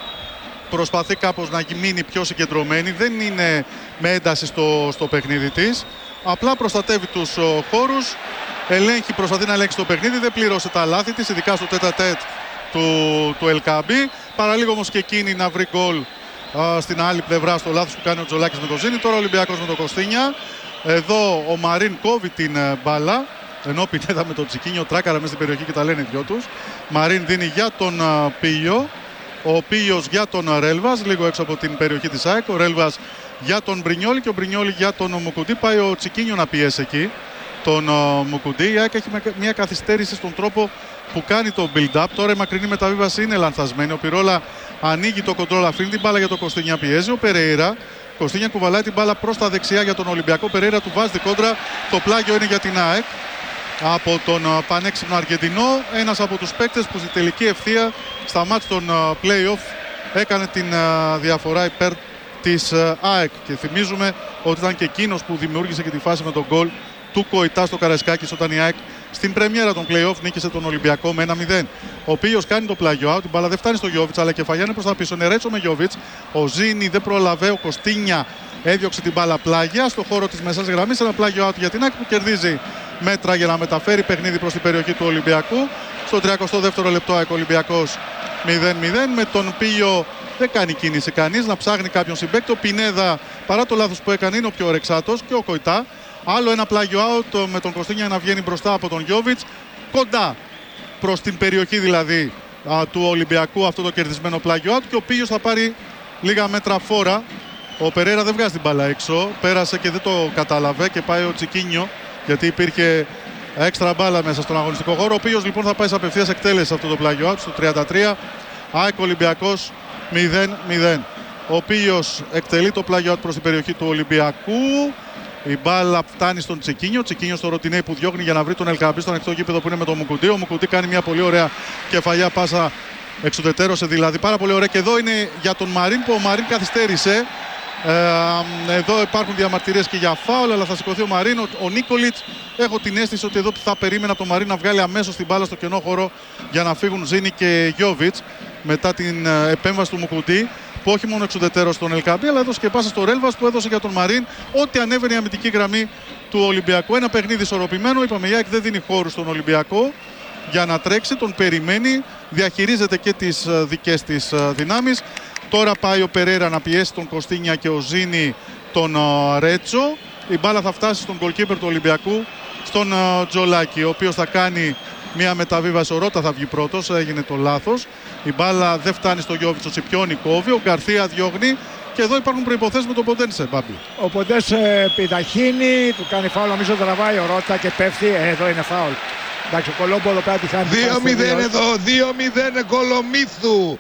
Speaker 5: Προσπαθεί κάπως να μείνει πιο συγκεντρωμένη. Δεν είναι με ένταση στο, στο παιχνίδι της. Απλά προστατεύει τους ο, χώρους. Ελέγχει, προσπαθεί να ελέγξει το παιχνίδι. Δεν πλήρωσε τα λάθη της, ειδικά στο τέτα-τέτ του, του Ελκάμπη. Παραλίγο όμως και εκείνη να βρει γκολ στην άλλη πλευρά στο λάθος που κάνει ο Τζολάκης με τον Ζήνη. Τώρα ο Ολυμπιακός με τον Κωστίνια. Εδώ ο Μαρίν κόβει την μπάλα. Ενώ Πινέδα με τον Τσικίνιο τράκαρα μέσα στην περιοχή και τα λένε οι δυο τους. Μαρίν δίνει για τον Πίγιο. Ο Πίγιος για τον Ρέλβας, λίγο έξω από την περιοχή της ΑΕΚ. Ο Ρέλβας για τον Μπρινιόλη και ο Μπρινιόλη για τον Μουκουντή. Πάει ο Τσικίνιο να πιέσει εκεί τον Μουκουντή. Η ΑΕΚ έχει μια καθυστέρηση στον τρόπο που κάνει το build-up. Τώρα η μακρινή μεταβίβαση είναι λανθασμένη. Ο Πυρόλα ανοίγει το κοντρόλ, αφήνει την μπάλα για τον Κωστίνια, πιέζει. Ο Περέιρα, Κωστίνια κουβαλάει την μπάλα προς τα δεξιά για τον Ολυμπιακό. Περέιρα του βάζει την κόντρα. Το πλάγιο είναι για την ΑΕΚ από τον πανέξυπνο Αργεντινό. Ένας από τους παίκτες που στη τελική ευθεία στα μάτς των play-off έκανε την διαφορά υπέρ της ΑΕΚ. Και θυμίζουμε ότι ήταν και εκείνος που δημιούργησε και τη φάση με τον γκολ του Κοϊτά στο Καραϊσκάκης όταν η ΑΕΚ στην πρεμιέρα των play-off νίκησε τον Ολυμπιακό με ένα μηδέν. Ο οποίος κάνει το πλάγιο out, την μπάλα δεν φτάνει στο Γιόβιτς, αλλά κεφαλιάνε προς τα πίσω. Νερέτσο με Γιόβιτς. Ο Ζήνη δεν προλαβαίνει, ο Κωστίνια έδιωξε την μπάλα πλάγια στο χώρο της μεσάς γραμμής. Ένα πλάγιο out για την ΑΕΚ που κερδίζει μέτρα για να μεταφέρει παιχνίδι προς την περιοχή του Ολυμπιακού. Στο τριακοστό δεύτερο λεπτό ΑΕΚ Ολυμπιακός μηδέν μηδέν. Με τον Πίγιο δεν κάνει κίνηση κανείς να ψάχνει κάποιον συμπέκτο. Πινέδα, παρά το λάθος που έκανε, είναι ο πιο ορεξάτος, και ο Κοϊτά. Άλλο ένα πλάγιο out με τον Κωστίνια να βγαίνει μπροστά από τον Γιόβιτς. Κοντά προς την περιοχή δηλαδή α, του Ολυμπιακού αυτό το κερδισμένο πλάγιο out, και ο Πίγιος θα πάρει λίγα μέτρα φόρα. Ο Περέρα δεν βγάζει την μπάλα έξω. Πέρασε και δεν το κατάλαβε και πάει ο Τσικίνιο, γιατί υπήρχε έξτρα μπάλα μέσα στον αγωνιστικό χώρο. Ο Πίγιος λοιπόν θα πάει σε απευθείας εκτέλεση αυτό το πλάγιο out στο τριάντα τρία. ΑΕΚ Ολυμπιακός μηδέν μηδέν. Ο Πίγιος εκτελεί το πλάγιο out προς την περιοχή του Ολυμπιακού. Η μπάλα φτάνει στον Τσικίνιο. Τσικίνιο στο Ροτινέι που διώχνει για να βρει τον Ελκαμπή στο ανοιχτό γήπεδο που είναι με τον Μουκουντή. Ο Μουκουντή κάνει μια πολύ ωραία κεφαλιά πάσα, εξουδετερώσε δηλαδή πάρα πολύ ωραία. Και εδώ είναι για τον Μαρίν που ο Μαρίν καθυστέρησε Ε, εδώ υπάρχουν διαμαρτυρίες και για φάουλ, αλλά θα σηκωθεί ο Μαρίν. Ο, ο Νίκολιτς, έχω την αίσθηση ότι εδώ θα περίμενα το Μαρίν να βγάλει αμέσως την μπάλα στο κενό χώρο για να φύγουν Ζήνη και Γιόβιτς μετά την ε, επέμβαση του Μουκουντή, που όχι μόνο εξουδετερός στον Ελκαμπή, αλλά έδωσε και πάσα στο Ρέλβας που έδωσε για τον Μαρίν ό,τι ανέβαινε η αμυντική γραμμή του Ολυμπιακού. Ένα παιχνίδι ισορροπημένο. Είπαμε, η ΑΕΚ δεν δίνει χώρους στον Ολυμπιακό για να τρέξει, τον περιμένει, διαχειρίζεται και τις ε, δικές της ε, δυνάμεις. Τώρα πάει ο Περέρα να πιέσει τον Κωστίνια και ο Ζήνη τον uh, Ρέτσο. Η μπάλα θα φτάσει στον goalkeeper του Ολυμπιακού, στον uh, Τζολάκη, ο οποίος θα κάνει μια μεταβίβαση. Ο Ρώτα θα βγει πρώτος, έγινε το λάθος. Η μπάλα δεν φτάνει στο Γιώβιτς, ο Τσιπιόνι κόβει, ο Γκαρθία διώχνει. Και εδώ υπάρχουν προϋποθέσεις με τον Ποντένσε, Μπάμπη.
Speaker 7: Ο Ποντένσε επιταχύνει, του κάνει φάουλ, νομίζω τραβάει ο Ρώτα και πέφτει. Ε, εδώ είναι φάουλ. Εντάξει, ο Κολόμπο εδώ πέρα τη χάνει.
Speaker 2: δύο μηδέν εδώ, δύο μηδέν Κολομίθου.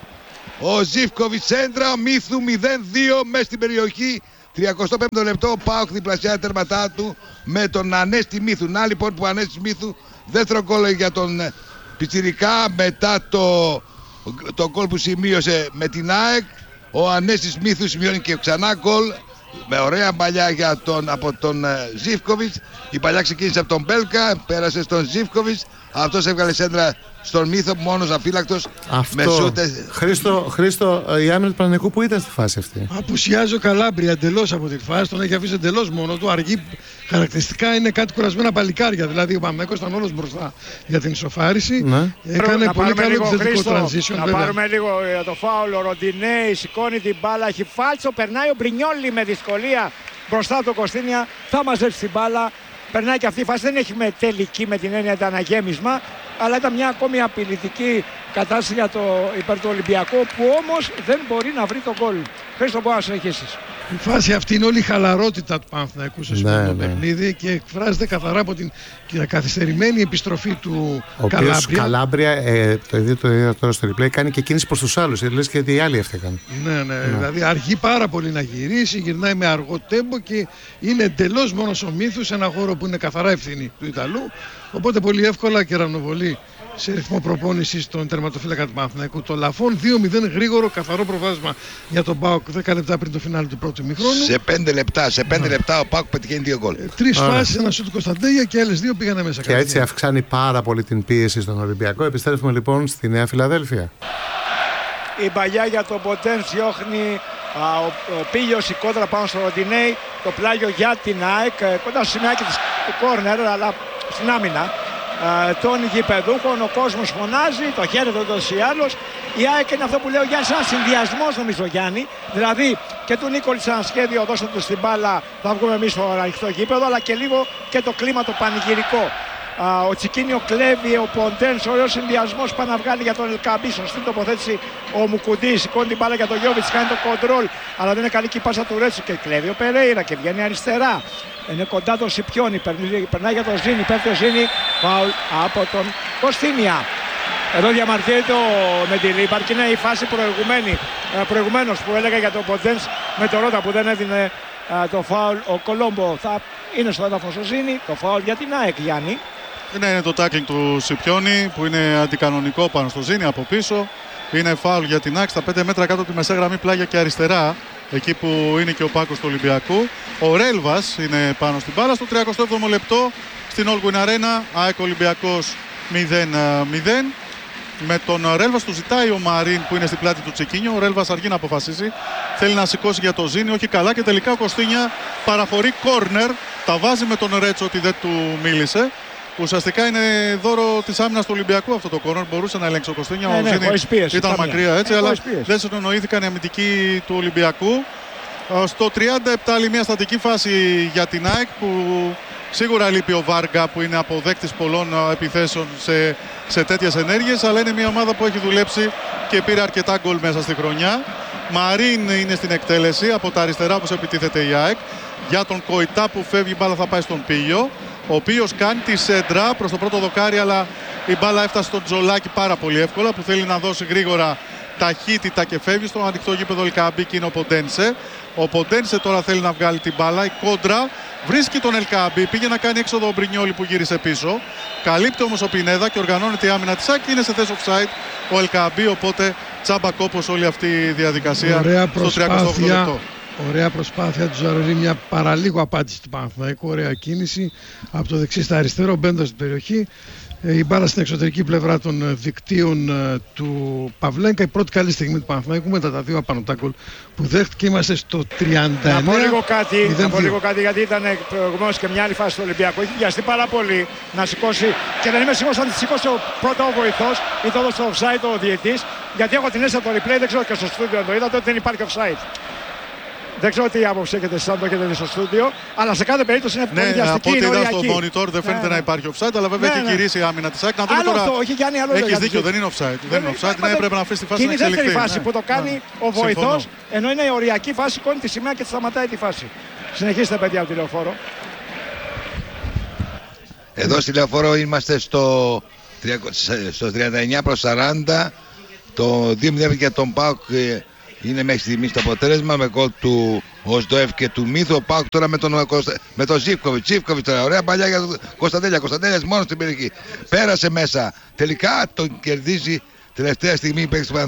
Speaker 2: Ο Ζίβκοβιτς σέντρα, Μίθου μηδέν δύο μέσα στην περιοχή. τριακοστό πέμπτο λεπτό, ο ΠΑΟΚ διπλασιά τέρματά του με τον Ανέστη Μίθου. Να λοιπόν που Ανέστης Μίθου, δεύτερο γκολ για τον Πιτσιρικά μετά το, το γκολ που σημείωσε με την ΑΕΚ. Ο Ανέστης Μίθου σημειώνει και ξανά γκολ με ωραία παλιά για τον, από τον Ζίβκοβιτς. Η παλιά ξεκίνησε από τον Μπέλκα, πέρασε στον Ζίβκοβιτς. Αυτός έβγαλε σέντρα στον Μίθο, μόνος αφύλακτος.
Speaker 3: Αυτό. Χρήστο, Χρήστο, η άμυνα του Παναθηναϊκού που ήταν στη φάση αυτή?
Speaker 1: Απουσιάζει ο Καλάμπρια εντελώς από τη φάση, τον έχει αφήσει εντελώς μόνο του. Αργεί χαρακτηριστικά, είναι κάτι κουρασμένα παλικάρια. Δηλαδή ο Παναθηναϊκός ήταν όλος μπροστά για την ισοφάριση. Ναι. Έκανε να πολύ καλό επιθετικό transition.
Speaker 7: Να βέβαια. Πάρουμε λίγο για το φάουλ. Ο Ροντινέη σηκώνει την μπάλα, έχει φάλτσο, περνάει ο Μπρινιόλι με δυσκολία μπροστά του Κωστίνια. Θα μαζέψει την μπάλα. Περνάει και αυτή η φάση, δεν έχει με τελική με την έννοια το αναγέμισμα, αλλά ήταν μια ακόμη απειλητική κατάσταση για το υπέρ του Ολυμπιακού, που όμως δεν μπορεί να βρει τον γκολ. Χρήστο, μπορεί να συνεχίσεις.
Speaker 1: Η φάση αυτή είναι όλη η χαλαρότητα του Παναθηναϊκού στο σημερινό ναι, παιχνίδι ναι. και εκφράζεται καθαρά από την καθυστερημένη επιστροφή του ο Καλάμπρια. Ο
Speaker 3: Καλάμπρια, ε, το ίδιο το είδα τώρα στο replay, κάνει και κίνηση προς τους άλλους. Λες και ότι οι άλλοι έφταιγαν.
Speaker 1: Ναι, ναι, ναι, δηλαδή αργεί πάρα πολύ να γυρίσει, γυρνάει με αργό τέμπο και είναι εντελώς μόνος ο Μίθους σε ένα χώρο που είναι καθαρά ευθύνη του Ιταλού. Οπότε πολύ εύκολα και ρανοβολεί σε ρυθμό προπόνησης στον τερματοφύλακα του Παναθηναϊκού. Το Λαφόν δύο μηδέν γρήγορο, καθαρό προβάδισμα για τον ΠΑΟΚ δέκα λεπτά πριν το φινάλι του πρώτου ημιχρόνου.
Speaker 2: Σε πέντε λεπτά, σε πέντε λεπτά ο ΠΑΟΚ πετυχαίνει δύο γκολ.
Speaker 1: Ε, Τρεις φάσεις, ένα σου του Κωνσταντέγια και άλλες δύο πήγανε μέσα.
Speaker 3: Και έτσι αυξάνει πάρα πολύ την πίεση στον Ολυμπιακό. Επιστρέφουμε λοιπόν στη Νέα Φιλαδέλφια.
Speaker 7: Η παλιά για τον Ποντέν διώχνει. Α, ο, ο Πίλιος, η κόντρα πάνω στο Ροντινέη, το πλάγιο για την ΑΕΚ, κοντά στο σημειάκι της κόρνερ, αλλά στην άμυνα των γηπεδούχων. Ο κόσμος φωνάζει, το χαίρεται ούτως ή άλλως. Η ΑΕΚ είναι αυτό που λέει ο Γιάννης, ένας συνδυασμός νομίζω, Γιάννη. Δηλαδή και του Νίκολιτς ένα σχέδιο, δώστε του στην μπάλα, θα βγούμε εμείς στο ανοιχτό γήπεδο, αλλά και λίγο και το κλίμα το πανηγυρικό. Ο Τσικίνιο κλέβει, ο Ποντένς, ωραίος συνδυασμός, πάει να βγάλει για τον Ελκαμπή. Σωστή τοποθέτηση ο Μουκουντή, σηκώνει την μπάλα για τον Γιώβιτς, κάνει το κοντρόλ, αλλά δεν είναι καλή και η πάσα του Ρέτσου και κλέβει ο Περέιρα και βγαίνει αριστερά. Είναι κοντά το Σιπιόνι, περνάει για τον Ζήνη, πέφτει ο Ζήνη, φάουλ από τον Κωστίνια. Εδώ διαμαρτύρεται ο Μεντιλίμπαρ και είναι η φάση προηγουμένη, προηγουμένως που έλεγα για τον Ποντένς με το Ρώτα που δεν έδινε το φάουλ. Ο Κολόμπο θα είναι στο έδαφος ο Ζήνη, το φάουλ για την ΑΕΚ, Γιάννη.
Speaker 5: Ναι, είναι το τάκλινγκ του Σιπιόνι που είναι αντικανονικό πάνω στο Ζήνη από πίσω. Είναι φάουλ για την ΑΕΚ στα πέντε μέτρα κάτω από τη μεσαία γραμμή, πλάγια και αριστερά. Εκεί που είναι και ο Πάκος του Ολυμπιακού. Ο Ρέλβας είναι πάνω στην μπάλα στο τριακοστό έβδομο λεπτό στην Όλγουιν Αρένα. ΑΕΚ Ολυμπιακός μηδέν μηδέν. Με τον Ρέλβας του ζητάει ο Μαρίν που είναι στην πλάτη του Τσικίνιο. Ο Ρέλβας αργεί να αποφασίσει. Θέλει να σηκώσει για το Ζήνη, όχι καλά. Και τελικά ο Κωστίνια παραχωρεί κόρνερ. Τα βάζει με τον Ρέτσο ότι δεν του μίλησε. Ουσιαστικά είναι δώρο της άμυνας του Ολυμπιακού αυτό το κόρνερ. Μπορούσε να ελέγξει ο Κωστίνια.
Speaker 7: Ναι,
Speaker 5: ο
Speaker 7: ναι,
Speaker 5: Ζήνη
Speaker 7: πίεση,
Speaker 5: ήταν μακριά έτσι,
Speaker 7: ναι,
Speaker 5: αλλά
Speaker 7: πίεση.
Speaker 5: δεν συνεννοήθηκαν οι αμυντικοί του Ολυμπιακού. Στο τριάντα επτά άλλη μια στατική φάση για την ΑΕΚ που σίγουρα λείπει ο Βάργκα που είναι αποδέκτης πολλών επιθέσεων σε, σε τέτοιες ενέργειες, αλλά είναι μια ομάδα που έχει δουλέψει και πήρε αρκετά γκολ μέσα στη χρονιά. Μαρίν είναι στην εκτέλεση από τα αριστερά όπως επιτίθεται η ΑΕΚ. Για τον Κοϊτά που φεύγει η μπάλα θα πάει στον Πίλιο, ο οποίος κάνει τη σέντρα προς το πρώτο δοκάρι, αλλά η μπάλα έφτασε στον Τζολάκη πάρα πολύ εύκολα που θέλει να δώσει γρήγορα ταχύτητα και φεύγει στο ανοιχτό γήπεδο Ελκαμπή και είναι ο Ποντένσε. Ο Ποντένσε τώρα θέλει να βγάλει την μπάλα. Η κόντρα βρίσκει τον Ελκαμπή. Πήγε να κάνει έξοδο ο Μπρινιόλι που γύρισε πίσω. Καλύπτει όμως ο Πινέδα και οργανώνεται η άμυνα της ΑΕΚ. Είναι σε θέση offside ο Ελκαμπή. Οπότε τσάμπα κόπος όλη αυτή η διαδικασία.
Speaker 1: Ωραία προσπάθεια, Ωραία προσπάθεια του Ζαρουρί, μια παραλίγο απάντηση του Παναθηναϊκού. Ωραία κίνηση από το δεξί στα αριστερό, μπαίνοντας στην περιοχή. Η μπάλα στην εξωτερική πλευρά των δικτύων του Παυλένκα. Η πρώτη καλή στιγμή του Παναθηναϊκού μετά τα δύο απάνω τα γκολ που δέχτηκε. Είμαστε στο τριάντα εννέα.
Speaker 7: Να πω λίγο κάτι, να πω λίγο κάτι γιατί ήταν προηγουμένως και μια άλλη φάση του Ολυμπιακού. Έχει βιαστεί πάρα πολύ να σηκώσει και δεν είμαι σίγουρος αν τη σηκώσει πρώτα ο βοηθός ή το έδωσε offside ο διαιτής. Γιατί έχω την αίσθηση από το replay, δεν ξέρω και στο στούντιο αν το είδατε, ότι δεν υπάρχει offside. Δεν ξέρω τι άποψη έχετε εσείς, αν το έχετε στο στούντιο, αλλά σε κάθε περίπτωση είναι
Speaker 5: ναι,
Speaker 7: βιαστική,
Speaker 5: από ό,τι είδα στο
Speaker 7: οριακή.
Speaker 5: monitor δεν φαίνεται
Speaker 7: ναι,
Speaker 5: να υπάρχει offside, αλλά βέβαια
Speaker 7: ναι,
Speaker 5: έχει
Speaker 7: ναι.
Speaker 5: κηρύσει η άμυνα της ΑΕΚ. Να δούμε
Speaker 7: άλλο
Speaker 5: τώρα.
Speaker 7: αυτό, όχι Γιάννη, άλλο
Speaker 5: Έχεις
Speaker 7: για
Speaker 5: δίκιο,
Speaker 7: τους...
Speaker 5: δεν είναι offside. Δεν είναι offside, ναι, πρέπει να αφήσει τη φάση
Speaker 7: και
Speaker 5: να
Speaker 7: είναι η δεύτερη
Speaker 5: εξελιχθεί.
Speaker 7: φάση
Speaker 5: ναι.
Speaker 7: που το κάνει
Speaker 5: ναι.
Speaker 7: ο βοηθός,
Speaker 5: Συμφωνώ.
Speaker 7: ενώ είναι η οριακή φάση, σηκώνει τη σημαία και σταματάει τη φάση. Συνεχίστε, παιδιά, από τη Λεωφόρο.
Speaker 2: Εδώ στη Λεωφόρο είμαστε στο, στο τριάντα εννέα προς σαράντα. Το δύο μηδέν για τον ΠΑΟΚ είναι μέχρι στιγμής το αποτέλεσμα με γκολ του Οσντοεύ και του Μίθου. Ο ΠΑΟΚ τώρα με τον, με τον Ζίβκοβιτ. Ζίβκοβιτ τώρα, ωραία παλιά για τον Κωνσταντέλια. Κωνσταντέλιας μόνο στην περιοχή. Πέρασε μέσα. Τελικά τον κερδίζει τελευταία στιγμή η παίκτης του